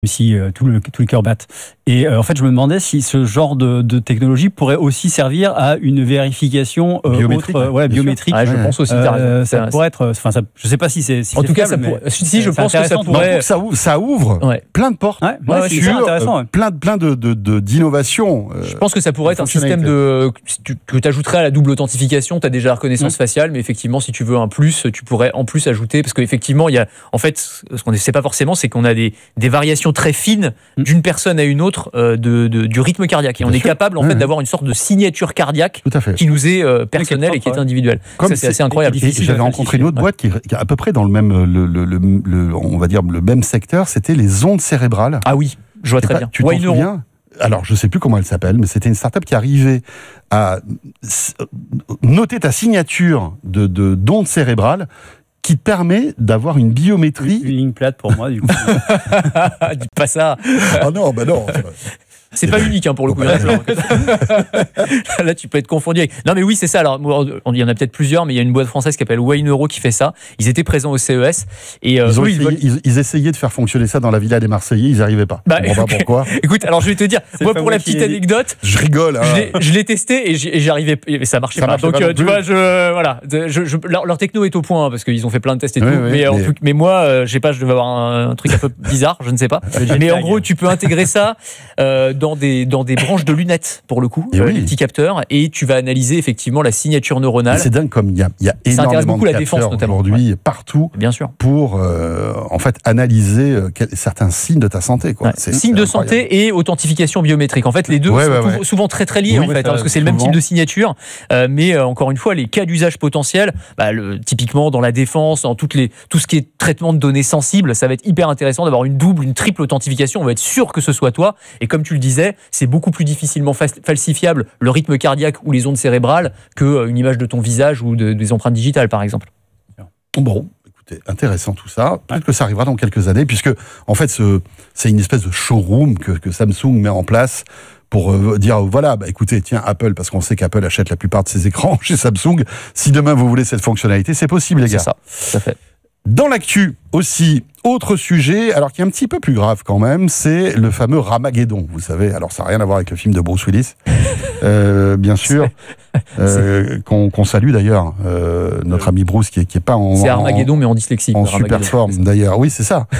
si tous les cœurs battent. Et en fait, je me demandais si ce genre de technologie pourrait aussi servir à une vérification biométrique. Biométrique. Je pense aussi. Ça pourrait être. Je sais pas si c'est. En tout cas, ça pourrait. Si, je pense que ça pourrait. Ça ouvre plein de portes. C'est intéressant. Plein d'innovations. Je pense que ça pourrait être un système que tu ajouterais à la double authentification. Tu as déjà la reconnaissance faciale, mais effectivement, si tu veux un plus, tu pourrais en plus ajouter, parce qu'effectivement, il y a, en fait, ce qu'on ne sait pas forcément, c'est qu'on a des variations très fines d'une personne à une autre du rythme cardiaque. Et on est capable en fait d'avoir une sorte de signature cardiaque qui nous est personnelle et qui est individuelle. Ça, c'est assez incroyable. Et j'avais rencontré une autre boîte qui est à peu près dans le même, on va dire le même secteur. C'était les ondes cérébrales. Ah oui, je vois très bien. Tu t'en souviens ? Alors, je ne sais plus comment elle s'appelle, mais c'était une start-up qui arrivait à noter ta signature d'ondes cérébrales qui te permet d'avoir une biométrie. Une ligne plate pour moi, du coup. Dis pas ça. Ah non, bah non. C'est pas unique pour le coup. Là, tu peux être confondu avec. Non, mais oui, c'est ça. Alors, il y en a peut-être plusieurs, mais il y a une boîte française qui s'appelle Way Neuro qui fait ça. Ils étaient présents au CES et ils essayaient de faire fonctionner ça dans la villa des Marseillais, ils n'y arrivaient pas. Je comprends pas pourquoi. Écoute, alors je vais te dire, moi pour la petite anecdote, je rigole. Je l'ai testé et j'arrivais, et ça marchait pas. Donc tu vois, leur techno est au point parce qu'ils ont fait plein de tests et tout. Mais moi, je sais pas, je devais avoir un truc un peu bizarre, je ne sais pas. Mais en gros, tu peux intégrer ça dans des branches de lunettes, pour le coup, les petits capteurs, et tu vas analyser effectivement la signature neuronale. C'est dingue comme il y a énormément de capteurs aujourd'hui partout, bien sûr, pour en fait analyser certains signes de ta santé. Signes de santé et authentification biométrique. En fait, les deux sont souvent très très liés parce que c'est le même type de signature. Mais encore une fois, les cas d'usage potentiels, typiquement dans la défense, dans tout ce qui est traitement de données sensibles, ça va être hyper intéressant d'avoir une double, une triple authentification. On va être sûr que ce soit toi. Et comme tu le disais, c'est beaucoup plus difficilement falsifiable le rythme cardiaque ou les ondes cérébrales qu'une image de ton visage ou des empreintes digitales, par exemple. Bon, écoutez, intéressant tout ça. Peut-être que ça arrivera dans quelques années, puisque en fait, c'est une espèce de showroom que Samsung met en place pour dire, voilà, écoutez, tiens, Apple, parce qu'on sait qu'Apple achète la plupart de ses écrans chez Samsung. Si demain vous voulez cette fonctionnalité, c'est possible, les gars. C'est ça fait. Dans l'actu aussi, autre sujet, alors qui est un petit peu plus grave quand même, c'est le fameux Ramageddon. Vous savez, alors ça n'a rien à voir avec le film de Bruce Willis, bien sûr, qu'on salue d'ailleurs, notre ami Bruce qui est pas en... C'est Armageddon mais en dyslexie. En super forme d'ailleurs, oui c'est ça.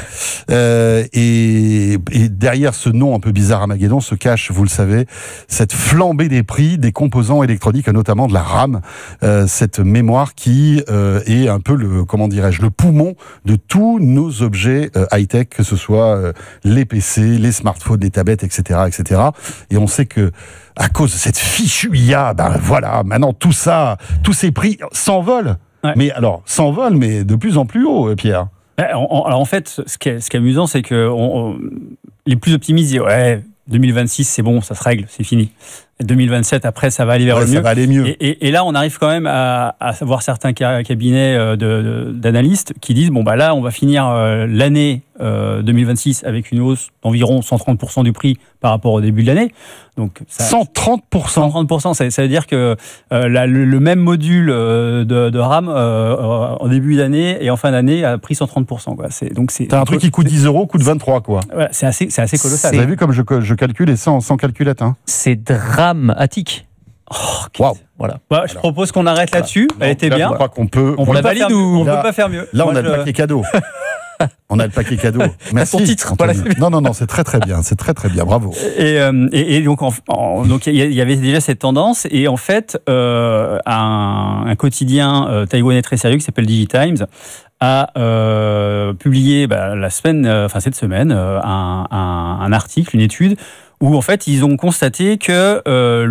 Et derrière ce nom un peu bizarre Armageddon se cache, vous le savez, cette flambée des prix des composants électroniques, notamment de la RAM, cette mémoire qui est un peu le poumon de tous nos objets high-tech, que ce soit les PC, les smartphones, les tablettes, etc., etc. Et on sait que à cause de cette fichue IA, voilà, maintenant tout ça, tous ces prix s'envolent. Ouais. Mais alors, s'envolent, mais de plus en plus haut, Pierre. Alors en fait, ce qui est amusant, c'est que les plus optimistes disent 2026, c'est bon, ça se règle, c'est fini. 2027, après, ça va aller vers le mieux. Ça va aller mieux. Et là, on arrive quand même à voir certains cabinets d'analystes qui disent, là, on va finir l'année 2026 avec une hausse d'environ 130% du prix par rapport au début de l'année. Donc, 130%. 130%, ça veut dire que le même module de RAM en début d'année et en fin d'année a pris 130%. T'as un truc qui coûte 10 euros, coûte 23, quoi. Ouais, c'est assez colossal. Vous avez vu comme je calcule et sans calculette, hein. C'est dramatique. Wow. Voilà. Je propose qu'on arrête là-dessus. Elle était bien. Je crois qu'on peut. On la valide ou on peut pas faire mieux. Là, on a le paquet cadeau. On a le paquet cadeau. Merci. Ton titre. Non, c'est très bien. C'est très bien. Bravo. Et donc, il y avait déjà cette tendance. Et en fait, un quotidien taïwanais très sérieux qui s'appelle DigiTimes a publié cette semaine un article, une étude où en fait ils ont constaté que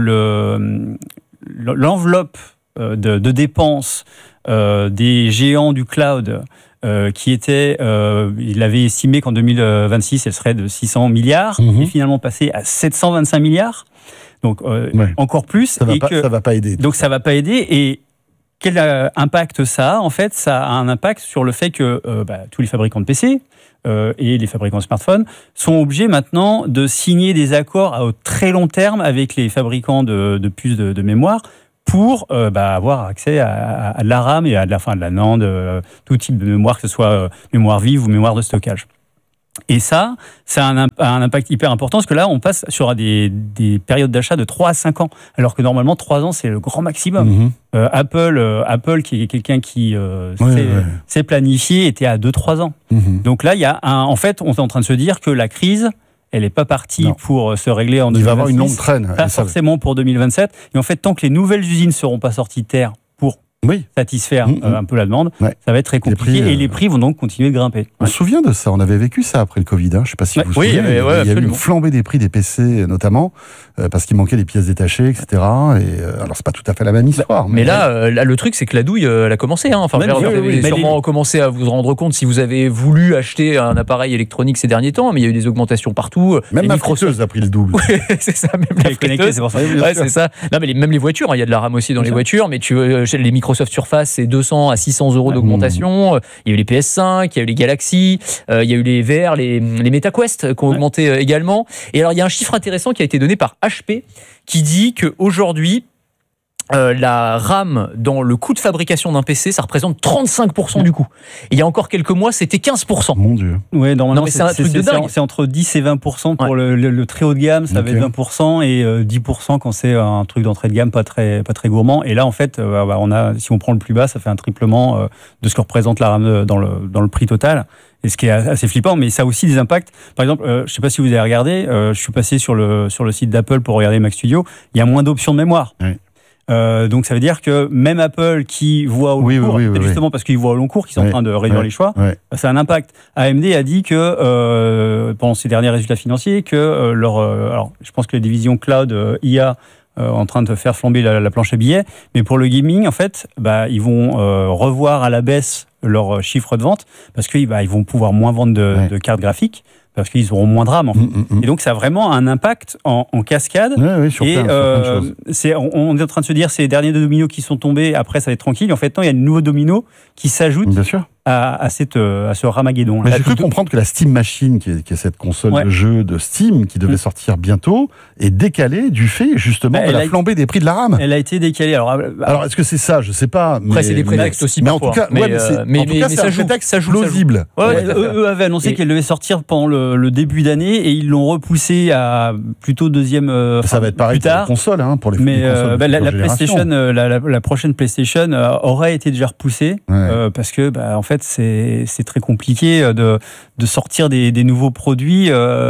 l'enveloppe de dépenses des géants du cloud qui était, il avait estimé qu'en 2026 elle serait de 600 milliards, est finalement passée à 725 milliards, donc encore plus. Ça va pas aider. Donc ça va pas aider. Et quel impact ça a ? En fait, ça a un impact sur le fait que tous les fabricants de PC et les fabricants de smartphones sont obligés maintenant de signer des accords à très long terme avec les fabricants de puces de mémoire pour avoir accès à de la RAM et à de la NAND, tout type de mémoire, que ce soit mémoire vive ou mémoire de stockage. Et ça a un impact hyper important, parce que là, on passe sur des périodes d'achat de 3 à 5 ans, alors que normalement, 3 ans, c'est le grand maximum. Apple, qui est quelqu'un qui s'est planifié, était à 2-3 ans. Donc là, en fait, on est en train de se dire que la crise, elle n'est pas partie pour se régler en 2026. Il va y avoir une longue traîne. Pas forcément pour 2027. Et en fait, tant que les nouvelles usines ne seront pas sorties de terre pour satisfaire un peu la demande, ça va être très compliqué, et les prix vont donc continuer de grimper. On se souvient de ça, on avait vécu ça après le Covid, je ne sais pas si vous vous souvenez, il y a eu une flambée des prix des PC notamment, parce qu'il manquait des pièces détachées, etc. Alors c'est pas tout à fait la même histoire. Mais là, le truc c'est que la douille, elle a commencé. Vous avez sûrement commencé à vous rendre compte si vous avez voulu acheter un appareil électronique ces derniers temps, mais il y a eu des augmentations partout. Même ma friteuse a pris le double. C'est ça, même la friteuse. C'est ça. Non, mais même les voitures, il y a de la RAM aussi dans les voitures, mais les Microsoft Surface, c'est 200 à 600 euros d'augmentation. Il y a eu les PS5, il y a eu les Galaxy, il y a eu les VR, les MetaQuest qui ont augmenté également. Et alors, il y a un chiffre intéressant qui a été donné par HP qui dit qu'aujourd'hui, la RAM dans le coût de fabrication d'un PC, ça représente 35% du coût. Et il y a encore quelques mois, c'était 15%. Mon Dieu. Ouais, normalement, c'est un truc de dingue. C'est entre 10 et 20% pour le très haut de gamme, ça va être 20%, et 10% quand c'est un truc d'entrée de gamme pas très gourmand. Et là, en fait, si on prend le plus bas, ça fait un triplement de ce que représente la RAM dans le prix total. Et ce qui est assez flippant, mais ça a aussi des impacts. Par exemple, je ne sais pas si vous avez regardé, je suis passé sur le site d'Apple pour regarder Mac Studio, il y a moins d'options de mémoire. Oui. Donc ça veut dire que même Apple qui voit au long cours, justement parce qu'ils voient au long cours qu'ils sont en train de réduire les choix, ça a un impact. AMD a dit que pendant ses derniers résultats financiers, que alors je pense que la division cloud IA en train de faire flamber la planche à billets, mais pour le gaming, en fait, ils vont revoir à la baisse leur chiffre de vente, parce qu'ils vont pouvoir moins vendre de cartes graphiques, parce qu'ils auront moins de RAM. En fait. Et donc, ça a vraiment un impact en cascade. Sur plein de choses. On est en train de se dire, ces derniers dominos qui sont tombés, après, ça va être tranquille. En fait, non, il y a de nouveaux dominos qui s'ajoutent à ce Ramageddon. J'ai cru comprendre que la Steam Machine, qui est cette console de jeu de Steam, qui devait sortir bientôt, est décalée du fait, justement, de la flambée des prix de la RAM. Elle a été décalée. Alors est-ce que c'est ça? Je ne sais pas. Après, c'est des prétextes aussi, mais en tout cas, c'est un prétexte plausible. Eux avaient annoncé qu'elle devait sortir pendant le début d'année, et ils l'ont repoussé à plutôt deuxième. Ça va être pareil pour les consoles, pour les consoles. Mais la PlayStation, la prochaine PlayStation aurait été déjà repoussée parce que, en fait, c'est très compliqué de sortir des nouveaux produits.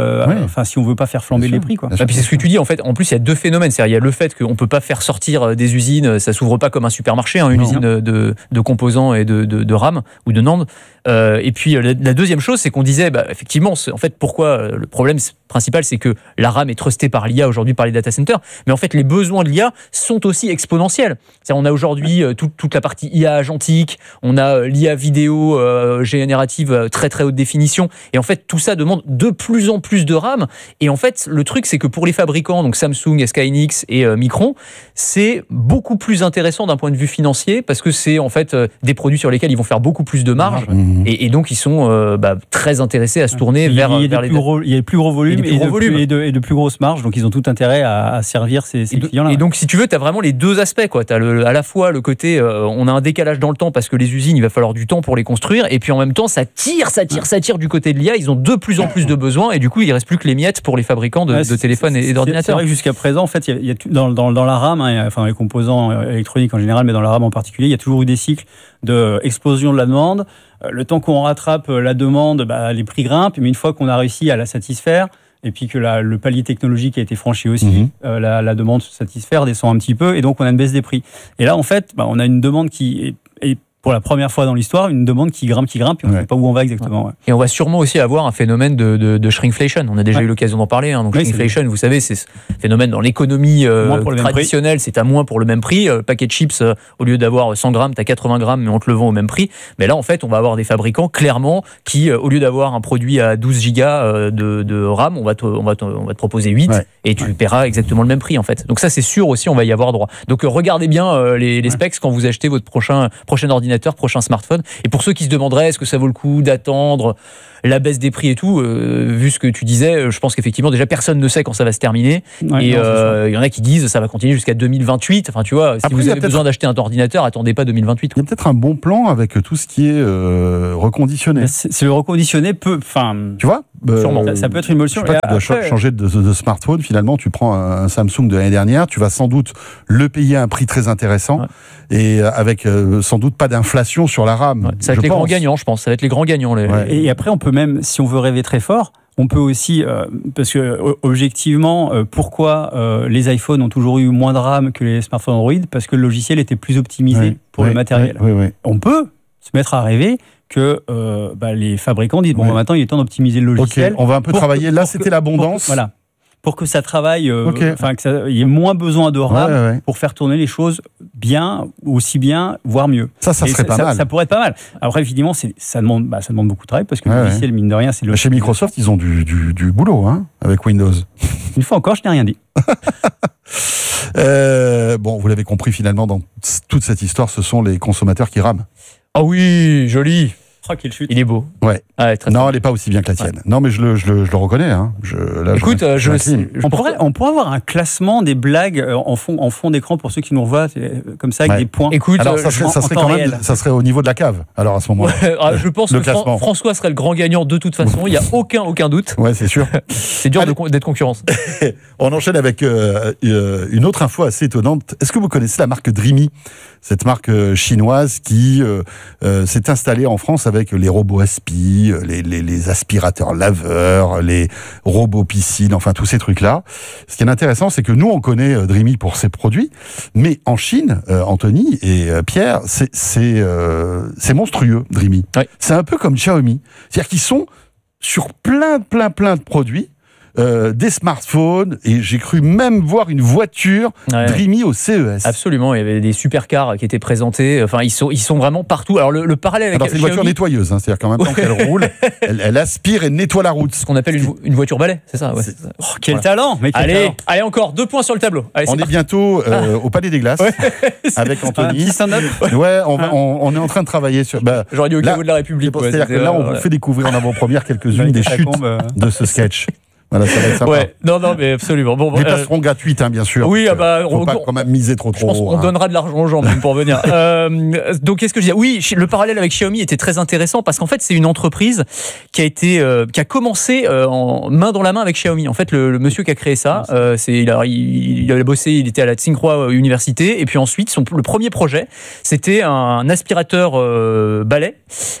Si on veut pas faire flamber les prix, quoi. Puis c'est ce que tu dis. En fait, en plus, il y a deux phénomènes. C'est-à-dire, il y a le fait qu'on peut pas faire sortir des usines. Ça s'ouvre pas comme un supermarché, une usine de composants et de RAM ou de NAND. Et puis la deuxième chose, c'est qu'on disait, effectivement, en fait, pourquoi le problème principal, c'est que la RAM est trustée par l'IA aujourd'hui, par les data centers, mais en fait, les besoins de l'IA sont aussi exponentiels. C'est-à-dire, on a aujourd'hui toute la partie IA agentique, on a l'IA vidéo générative très très haute définition, et en fait, tout ça demande de plus en plus de RAM. Et en fait, le truc, c'est que pour les fabricants, donc Samsung, SK Hynix et Micron, c'est beaucoup plus intéressant d'un point de vue financier, parce que c'est en fait des produits sur lesquels ils vont faire beaucoup plus de marge. Et donc, ils sont très intéressés à se tourner vers les... Il y a de plus gros volumes et de plus grosses marges. Donc, ils ont tout intérêt à servir ces clients-là. Et donc, si tu veux, tu as vraiment les deux aspects. Tu as à la fois le côté, on a un décalage dans le temps parce que les usines, il va falloir du temps pour les construire. Et puis, en même temps, ça tire du côté de l'IA. Ils ont de plus en plus de besoins. Et du coup, il ne reste plus que les miettes pour les fabricants de téléphones et d'ordinateurs. C'est vrai que jusqu'à présent, en fait, il y a dans la RAM, dans les composants électroniques en général, mais dans la RAM en particulier, il y a toujours eu des cycles d'explosion de la demande. Le temps qu'on rattrape la demande, les prix grimpent, mais une fois qu'on a réussi à la satisfaire, et puis que le palier technologique a été franchi aussi, la demande se satisfaire, descend un petit peu, et donc on a une baisse des prix. Et là, en fait, on a une demande qui est pour la première fois dans l'histoire, une demande qui grimpe, et on ne sait pas où on va exactement. Ouais. Et on va sûrement aussi avoir un phénomène de shrinkflation. On a déjà eu l'occasion d'en parler. Donc shrinkflation, vous savez, c'est ce phénomène dans l'économie traditionnelle, c'est à moins pour le même prix. Paquet de chips, au lieu d'avoir 100 grammes, tu as 80 grammes, mais on te le vend au même prix. Mais là, en fait, on va avoir des fabricants, clairement, qui, au lieu d'avoir un produit à 12 gigas de RAM, on va te proposer 8, et tu paieras exactement le même prix, en fait. Donc ça, c'est sûr aussi, on va y avoir droit. Donc regardez bien les specs quand vous achetez votre prochain ordinateur, prochain smartphone. Et pour ceux qui se demanderaient est-ce que ça vaut le coup d'attendre la baisse des prix et tout, vu ce que tu disais, je pense qu'effectivement déjà personne ne sait quand ça va se terminer. Il y en a qui disent ça va continuer jusqu'à 2028. Enfin, tu vois, si après, vous avez besoin d'acheter un ordinateur, attendez pas 2028. Il y a peut-être un bon plan avec tout ce qui est reconditionné. C'est le reconditionné tu vois, Sûrement. Ça peut être une émulsion. Tu dois changer de smartphone. Finalement, tu prends un Samsung de l'année dernière, tu vas sans doute le payer à un prix très intéressant et avec sans doute pas d'inflation sur la RAM. Ouais, ça va être les grands gagnants, je pense. Ça va être les grands gagnants. Et après, on peut même, si on veut rêver très fort, on peut aussi, parce que objectivement, pourquoi les iPhones ont toujours eu moins de RAM que les smartphones Android ? Parce que le logiciel était plus optimisé pour le matériel. On peut se mettre à rêver que les fabricants disent maintenant il est temps d'optimiser le logiciel. On va un peu travailler. Là, c'était l'abondance. Voilà. Pour que ça travaille, qu'il y ait moins besoin de RAM pour faire tourner les choses bien, aussi bien, voire mieux. Ça serait pas mal. Ça pourrait être pas mal. Alors évidemment, ça demande beaucoup de travail parce que le logiciel, mine de rien, c'est le. Chez Microsoft, ils ont du boulot avec Windows. Une fois encore, je n'ai rien dit. Vous l'avez compris, finalement, dans toute cette histoire, ce sont les consommateurs qui rament. Ah oui, joli. Chute. Il est beau. Ouais. Non, elle n'est pas aussi bien que la tienne. Non, mais je le reconnais. Écoute, on pourrait avoir un classement des blagues en fond d'écran pour ceux qui nous revoient, comme ça, avec des points. Écoute, alors, ça serait au niveau de la cave, alors à ce moment-là. Je pense que François serait le grand gagnant de toute façon, il n'y a aucun doute. Ouais, c'est sûr. C'est dur d'être concurrence. On enchaîne avec une autre info assez étonnante. Est-ce que vous connaissez la marque Dreamy ? Cette marque chinoise qui s'est installée en France avec les robots aspi, les aspirateurs laveurs, les robots piscines, enfin tous ces trucs-là. Ce qui est intéressant, c'est que nous, on connaît Dreamy pour ses produits, mais en Chine, Anthony et Pierre, c'est monstrueux, Dreamy. Ouais. C'est un peu comme Xiaomi. C'est-à-dire qu'ils sont sur plein de produits, des smartphones, et j'ai cru même voir une voiture Dreamy au CES. Absolument, il y avait des supercars qui étaient présentés. Enfin, ils sont vraiment partout. Alors le parallèle avec c'est une voiture nettoyeuse, c'est-à-dire qu'en même temps qu'elle roule, elle aspire et nettoie la route. Ce qu'on appelle une voiture balai, c'est ça. Quel talent, mec. Allez, encore 2 points sur le tableau. Allez, on est bientôt au Palais des Glaces avec Anthony. On est en train de travailler sur. J'aurais dit au caveau de la République. C'est-à-dire que là, on vous fait découvrir en avant-première quelques-unes des chutes de ce sketch. Voilà, ça va être sympa. Non, mais absolument. Les places seront gratuites, bien sûr. Oui, faut pas quand même miser trop. Je pense qu'on donnera de l'argent aux gens pour venir. Donc, qu'est-ce que je disais ? Oui, le parallèle avec Xiaomi était très intéressant parce qu'en fait, c'est une entreprise qui a commencé en main dans la main avec Xiaomi. En fait, le monsieur qui a créé ça, il a bossé, il était à la Tsinghua Université, et puis ensuite, le premier projet, c'était un aspirateur balai,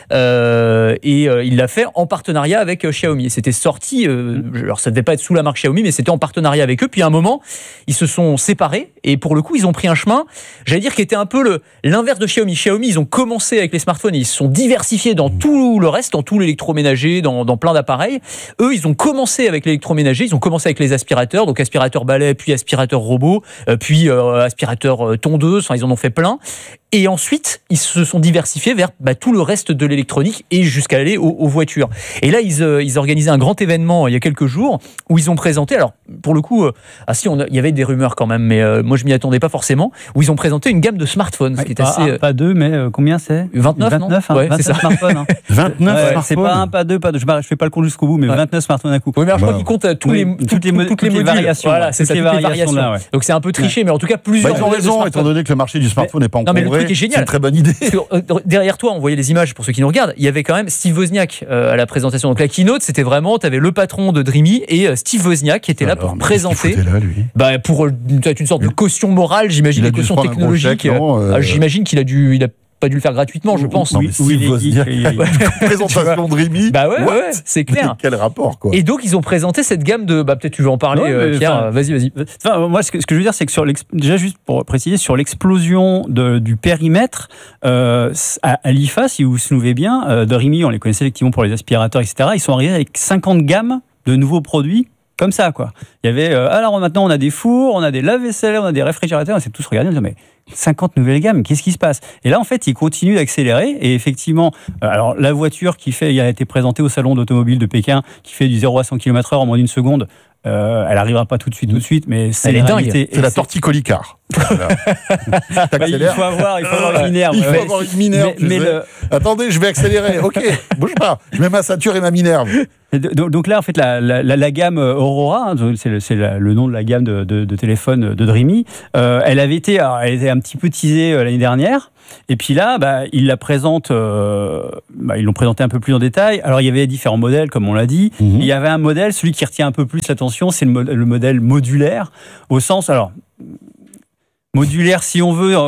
et il l'a fait en partenariat avec Xiaomi. Et c'était sorti. Alors, ça ne devait pas être sous la marque Xiaomi, mais c'était en partenariat avec eux. Puis à un moment, ils se sont séparés et pour le coup, ils ont pris un chemin, j'allais dire, qui était un peu l'inverse de Xiaomi. Xiaomi, ils ont commencé avec les smartphones et ils se sont diversifiés dans tout le reste, dans tout l'électroménager, dans plein d'appareils. Eux, ils ont commencé avec l'électroménager, ils ont commencé avec les aspirateurs, donc aspirateur balai, puis aspirateur robot, puis aspirateur tondeuse, enfin, ils en ont fait plein. Et ensuite, ils se sont diversifiés vers tout le reste de l'électronique et jusqu'à aller aux voitures. Et là, ils organisaient un grand événement il y a quelques jours où ils ont présenté, alors pour le coup, il y avait des rumeurs quand même, mais moi je m'y attendais pas forcément, où ils ont présenté une gamme de smartphones, ce qui est assez... Pas deux, mais combien c'est ? 29, non ? 29 smartphones. 29 smartphones. C'est pas un, pas deux, pas deux. Je fais pas le compte jusqu'au bout, mais 29 smartphones à coup. Oui, mais je crois qu'ils comptent toutes les variations. Voilà, c'est ça, toutes les variations. Donc c'est un peu triché, mais en tout cas plusieurs. Ils ont raison, étant donné que le marché du smartphone n'est pas encombré. Le truc est génial. C'est une très bonne idée. Derrière toi, on voyait les images pour ceux qui nous regardent. Il y avait quand même Steve Wozniak à la présentation. Donc la keynote, c'était vraiment, tu avais le patron de Dreamy et Steve Wozniak qui était là pour présenter. Pour être une sorte de caution morale, j'imagine, une caution technologique. J'imagine qu'il a pas dû le faire gratuitement, je pense. Présentation de Dreamy. C'est clair. Quel rapport, quoi. Et donc, ils ont présenté cette gamme de. Peut-être tu veux en parler, Pierre. Vas-y. Moi, ce que je veux dire, c'est que déjà, juste pour préciser, sur l'explosion du périmètre, à l'IFA, si vous vous souvenez bien, Dreamy, on les connaissait effectivement pour les aspirateurs, etc. Ils sont arrivés avec 50 gammes de nouveaux produits. Comme ça, quoi. Il y avait, alors maintenant, on a des fours, on a des lave-vaisselle, on a des réfrigérateurs, on s'est tous regardés, on disait, mais 50 nouvelles gammes, qu'est-ce qui se passe ? Et là, en fait, ils continuent d'accélérer, et effectivement, alors la voiture il a été présentée au salon d'automobile de Pékin, qui fait du 0 à 100 km/h en moins d'une seconde, Elle arrivera pas tout de suite, mais c'est elle est dingue. C'est la torticolicard. Voilà. Il faut avoir une Minerve. Il faut avoir une Minerve. Attendez, je vais accélérer. Ok, bouge pas. Je mets ma ceinture et ma Minerve. Donc là, en fait, la gamme Aurora, c'est le nom de la gamme de téléphone de Dreamy, elle avait été un petit peu teasée l'année dernière. Et puis là, ils la présentent, ils l'ont présenté un peu plus en détail. Alors, il y avait différents modèles, comme on l'a dit. Il y avait un modèle, celui qui retient un peu plus l'attention, c'est le modèle modulaire, au sens... Alors, modulaire, si on veut,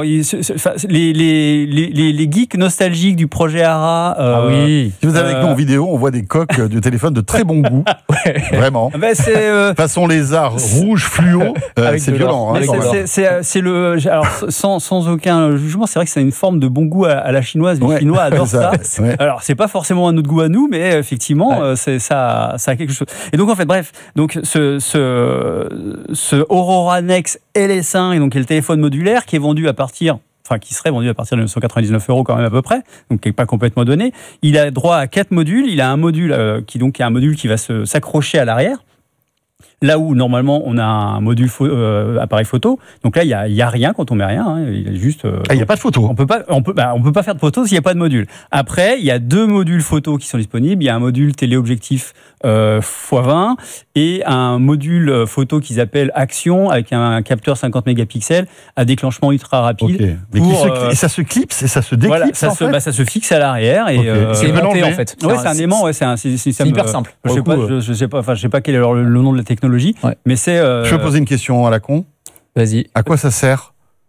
les geeks nostalgiques du projet ARA. Si vous êtes avec nous en vidéo, on voit des coques de téléphone de très bon goût. Vraiment. Façon lézard rouge fluo. C'est violent. C'est alors sans aucun jugement, c'est vrai que c'est une forme de bon goût à la chinoise. Les Chinois adorent ça. Alors c'est pas forcément un autre goût à nous, mais effectivement, ça a quelque chose. Et donc en fait, bref, donc ce Aurora Nex LS1 et donc qui est le téléphone modulaire qui est vendu qui serait vendu à partir de 999 € quand même à peu près, donc qui n'est pas complètement donné. Il a droit à 4 modules. Il a un module qui est un module qui va s'accrocher à l'arrière. Là où normalement on a un module appareil photo, donc là il y a rien quand on met rien. Il y a juste. Il n'y a pas de photo. On peut pas faire de photo s'il n'y a pas de module. Après il y a 2 modules photo qui sont disponibles. Il y a un module téléobjectif x20 et un module photo qu'ils appellent Action avec un capteur 50 mégapixels à déclenchement ultra rapide. Et ça se clipse et ça se déclipse. Voilà, ça se fixe à l'arrière et c'est aimanté en fait. C'est un aimant. C'est hyper simple. Je sais pas quel est le nom de la technologie. Mais c'est. Je peux poser une question à la con. Vas-y. À quoi ça sert?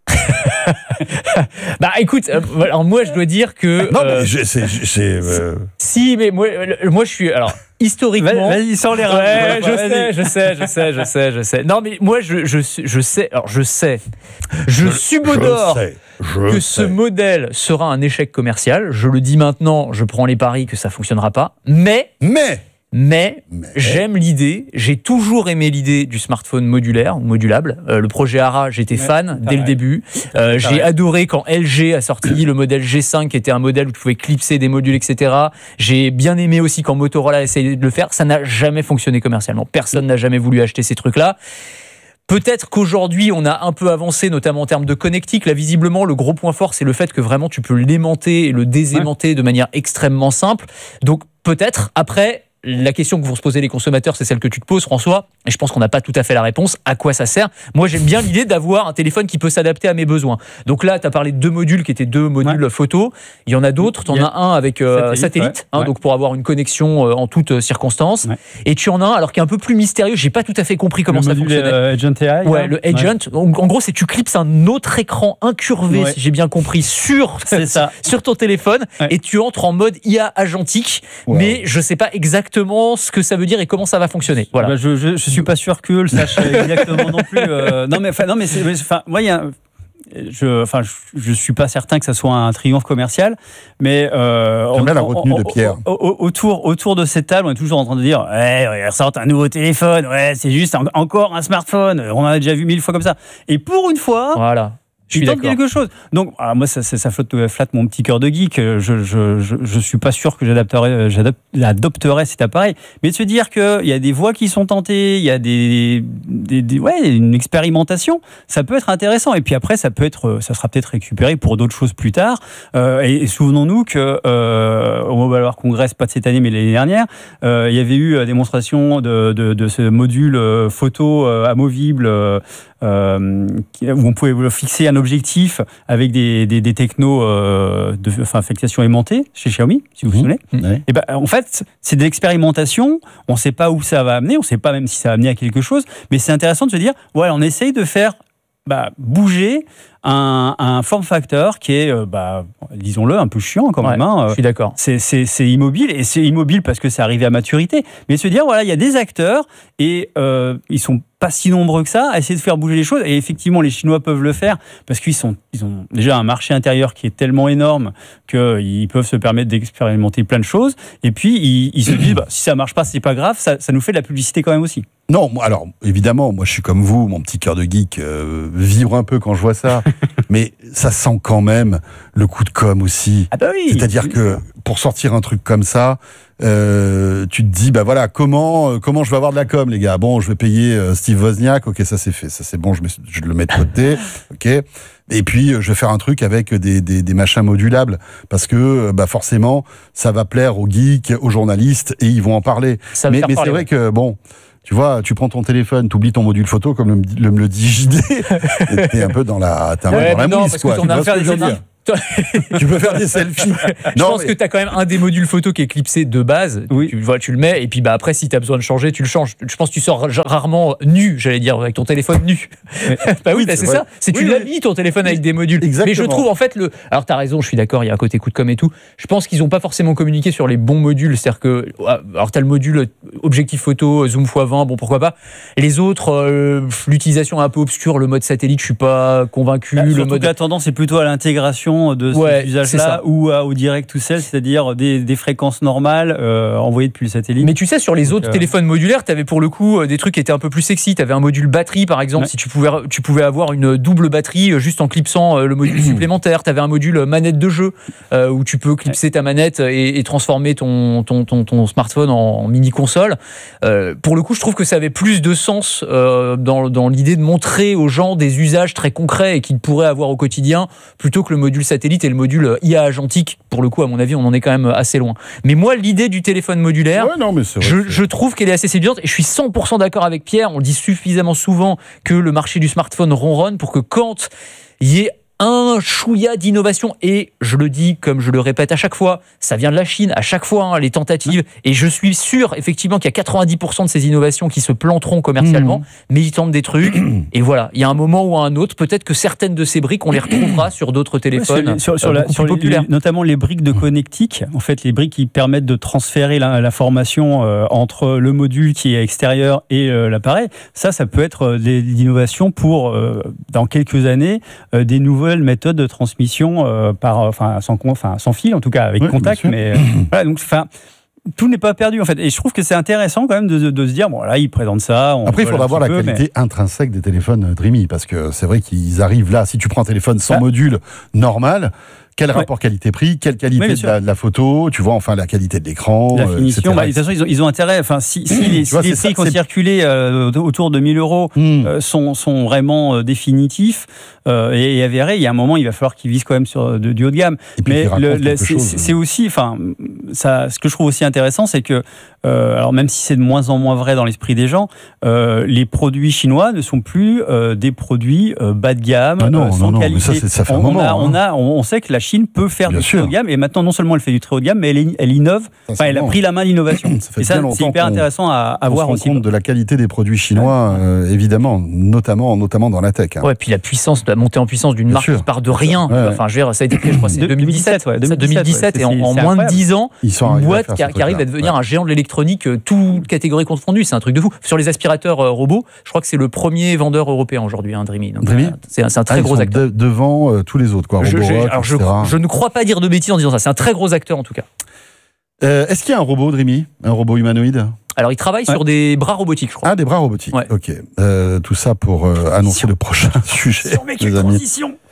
Écoute, alors moi je dois dire que. Non, mais Si, mais moi je suis. Alors, historiquement. Vas-y, sans les ouais, je sais. Non, mais moi je sais. Alors, je subodore que ce modèle sera un échec commercial. Je le dis maintenant, je prends les paris que ça fonctionnera pas. Mais j'aime l'idée, j'ai toujours aimé l'idée du smartphone modulaire ou modulable. Le projet ARA, j'étais fan dès le début. J'ai adoré quand LG a sorti le modèle G5, qui était un modèle où tu pouvais clipser des modules, etc. J'ai bien aimé aussi quand Motorola a essayé de le faire. Ça n'a jamais fonctionné commercialement. Personne n'a jamais voulu acheter ces trucs-là. Peut-être qu'aujourd'hui, on a un peu avancé, notamment en termes de connectique. Là, visiblement, le gros point fort, c'est le fait que vraiment, tu peux l'aimanter et le désaimanter de manière extrêmement simple. Donc, peut-être, après... La question que vont se poser les consommateurs, c'est celle que tu te poses, François, et je pense qu'on n'a pas tout à fait la réponse. À quoi ça sert? Moi, j'aime bien l'idée d'avoir un téléphone qui peut s'adapter à mes besoins. Donc là, tu as parlé de 2 modules qui étaient 2 modules photo. Il y en a d'autres. Tu en as un avec satellite, donc pour avoir une connexion en toutes circonstances. Et tu en as un, alors qui est un peu plus mystérieux. J'ai pas tout à fait compris comment ça fonctionnait. Agent AI. Le Agent. En gros, c'est tu clipses un autre écran incurvé, si j'ai bien compris, sur ton téléphone, et tu entres en mode IA agentique. Mais je sais pas exactement ce que ça veut dire et comment ça va fonctionner. Voilà. Je suis pas sûr qu'eux le sachent exactement non plus. Moi je suis pas certain que ça soit un triomphe commercial, mais j'aime bien la retenue de Pierre. Autour de cette table, on est toujours en train de dire ils ressortent un nouveau téléphone, c'est juste encore un smartphone, on en a déjà vu 1000 fois comme ça. Et pour une fois, voilà. Je suis d'accord. Quelque chose. Donc, moi, ça flatte mon petit cœur de geek. Je suis pas sûr que j'adopterais cet appareil. Mais de se dire qu'il y a des voies qui sont tentées, il y a une expérimentation, ça peut être intéressant. Et puis après, ça sera peut-être récupéré pour d'autres choses plus tard. Et souvenons-nous que au Mobile World Congress, pas de cette année, mais l'année dernière, il y avait eu la démonstration de ce module photo amovible où on pouvait fixer un objectif avec des technos affectation aimantée chez Xiaomi, si vous vous souvenez. Et en fait, c'est de l'expérimentation. On ne sait pas où ça va amener. On ne sait pas même si ça va amener à quelque chose. Mais c'est intéressant de se dire, on essaye de faire bouger un form factor qui est, disons-le, un peu chiant quand même. Je suis d'accord. C'est immobile, et c'est immobile parce que c'est arrivé à maturité. Mais se dire, il y a des acteurs et ils sont pas si nombreux que ça à essayer de faire bouger les choses. Et effectivement, les Chinois peuvent le faire parce qu'ils ont déjà un marché intérieur qui est tellement énorme qu'ils peuvent se permettre d'expérimenter plein de choses. Et puis, ils se disent, si ça marche pas, c'est pas grave, ça nous fait de la publicité quand même aussi. Non, alors, évidemment, moi je suis comme vous, mon petit cœur de geek vibre un peu quand je vois ça. Mais ça sent quand même le coup de com' aussi. Ah bah oui. C'est-à-dire que pour sortir un truc comme ça, tu te dis, bah voilà, comment je vais avoir de la com, les gars? Bon, je vais payer Steve Wozniak, ok, ça c'est fait, ça c'est bon, je le mets de côté, ok. Et puis, je vais faire un truc avec des machins modulables, parce que bah forcément, ça va plaire aux geeks, aux journalistes, et ils vont en parler. Mais c'est vrai que, bon... Tu vois, tu prends ton téléphone, tu oublies ton module photo, comme le dit JD, t'es un peu dans la mouise, quoi. Tu peux faire des selfies. Je pense que tu as quand même un des modules photo qui est clipsé de base. Oui. Tu le mets, et puis après, si tu as besoin de changer, tu le changes. Je pense que tu sors rarement nu, j'allais dire, avec ton téléphone nu. C'est ça. Tu l'habilles ton téléphone avec des modules. Exactement. Mais je trouve, en fait, alors tu as raison, je suis d'accord, il y a un côté coup de com' et tout. Je pense qu'ils n'ont pas forcément communiqué sur les bons modules. C'est-à-dire que, alors tu as le module objectif photo, zoom x20, bon, pourquoi pas. Les autres, l'utilisation un peu obscure, le mode satellite, je suis pas convaincu. La tendance est plutôt à l'intégration de ces usages-là ou au direct to cell, c'est-à-dire des fréquences normales envoyées depuis le satellite. Mais tu sais, sur les autres téléphones modulaires, tu avais pour le coup des trucs qui étaient un peu plus sexy. Tu avais un module batterie, par exemple, si tu pouvais avoir une double batterie juste en clipsant le module supplémentaire. Tu avais un module manette de jeu où tu peux clipser ta manette et transformer ton smartphone en mini-console. Pour le coup, je trouve que ça avait plus de sens dans l'idée de montrer aux gens des usages très concrets et qu'ils pourraient avoir au quotidien, plutôt que le module satellite et le module IA agentique. Pour le coup, à mon avis, on en est quand même assez loin. Mais moi, l'idée du téléphone modulaire, je trouve qu'elle est assez séduisante, et je suis 100% d'accord avec Pierre. On le dit suffisamment souvent que le marché du smartphone ronronne pour que quand il y ait un chouïa d'innovation, et je le dis comme je le répète à chaque fois, ça vient de la Chine à chaque fois, les tentatives, et je suis sûr effectivement qu'il y a 90% de ces innovations qui se planteront commercialement, mais ils tentent des trucs, et voilà, il y a un moment ou un autre, peut-être que certaines de ces briques, on les retrouvera sur d'autres téléphones sur populaires. Notamment les briques de connectique, en fait les briques qui permettent de transférer l'information entre le module qui est extérieur et l'appareil, ça peut être l'innovation pour, dans quelques années, des nouvelles méthodes de transmission sans fil, en tout cas avec contact, mais voilà, donc tout n'est pas perdu en fait, et je trouve que c'est intéressant quand même de se dire bon là ils présentent ça. Après il faudra voir la qualité intrinsèque des téléphones Dreamy, parce que c'est vrai qu'ils arrivent là, si tu prends un téléphone sans module normal, quel rapport qualité-prix, quelle qualité de la photo, tu vois, enfin la qualité de l'écran, la finition. De toute façon, ils ont intérêt. Enfin, si les prix qui ont circulé autour de 1 000 € sont vraiment définitifs et avérés, il y a un moment, il va falloir qu'ils visent quand même sur du haut de gamme. Mais c'est aussi, ce que je trouve aussi intéressant, c'est que alors même si c'est de moins en moins vrai dans l'esprit des gens, les produits chinois ne sont plus des produits bas de gamme, sans qualité. Mais ça fait un moment. On sait que la Chine peut faire du très haut de gamme, et maintenant non seulement elle fait du très haut de gamme, mais elle innove. Elle a pris la main de l'innovation. Et ça, c'est hyper intéressant à voir aussi. On se rend compte de la qualité des produits chinois, évidemment, notamment dans la tech. Ouais, puis la puissance, la montée en puissance d'une marque qui part de rien. Enfin, je veux dire, ça a été créé, je crois, c'est 2017, et en moins de 10 ans, une boîte qui arrive à devenir un géant de l'électronique, toute catégorie confondue. C'est un truc de fou. Sur les aspirateurs robots, je crois que c'est le premier vendeur européen aujourd'hui, Dreamy. Dreamy, c'est un très gros acteur. Devant tous les autres, quoi. Je ne crois pas dire de bêtises en disant ça. C'est un très gros acteur en tout cas. Est-ce qu'il y a un robot, Dreamy, un robot humanoïde? Alors, il travaille sur des bras robotiques, je crois. Ah, des bras robotiques. Ouais. Ok. Tout ça pour annoncer le prochain sujet. Les amis.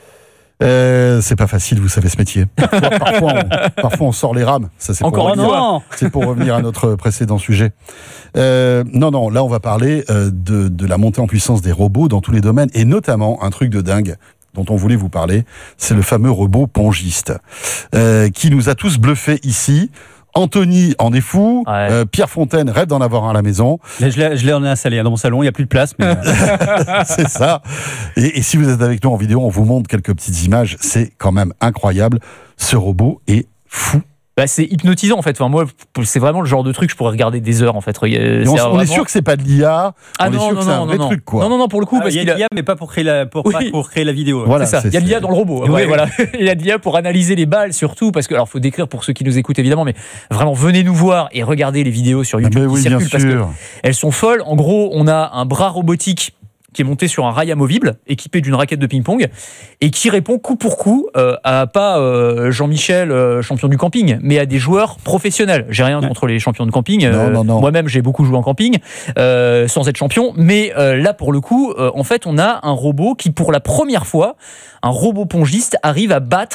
C'est pas facile, vous savez ce métier. Parfois on sort les rames. Ça, c'est pour revenir à notre précédent sujet. Non, là on va parler de la montée en puissance des robots dans tous les domaines, et notamment un truc de dingue dont on voulait vous parler, c'est le fameux robot pongiste, qui nous a tous bluffés ici. Anthony en est fou, Pierre Fontaine rêve d'en avoir un à la maison. Je l'ai installé dans mon salon, il n'y a plus de place. Mais c'est ça. Et si vous êtes avec nous en vidéo, on vous montre quelques petites images. C'est quand même incroyable. Ce robot est fou. C'est hypnotisant en fait. Enfin, moi, c'est vraiment le genre de truc que je pourrais regarder des heures en fait. On est sûr que c'est pas de l'IA. On est sûr que c'est un vrai truc, quoi. Non, pour le coup, parce qu'il y a de l'IA, mais pas pour créer la vidéo. Voilà, c'est ça. Il y a de l'IA dans le robot. Voilà. Il y a de l'IA pour analyser les balles surtout, parce que alors faut décrire pour ceux qui nous écoutent évidemment, mais vraiment venez nous voir et regardez les vidéos sur YouTube qui circulent parce que elles sont folles. En gros, on a un bras robotique qui est monté sur un rail amovible, équipé d'une raquette de ping-pong, et qui répond coup pour coup à pas Jean-Michel, champion du camping, mais à des joueurs professionnels. J'ai rien contre les champions de camping. Non. Moi-même, j'ai beaucoup joué en camping, sans être champion. Mais là, pour le coup, en fait, on a un robot qui, pour la première fois, un robot pongiste, arrive à battre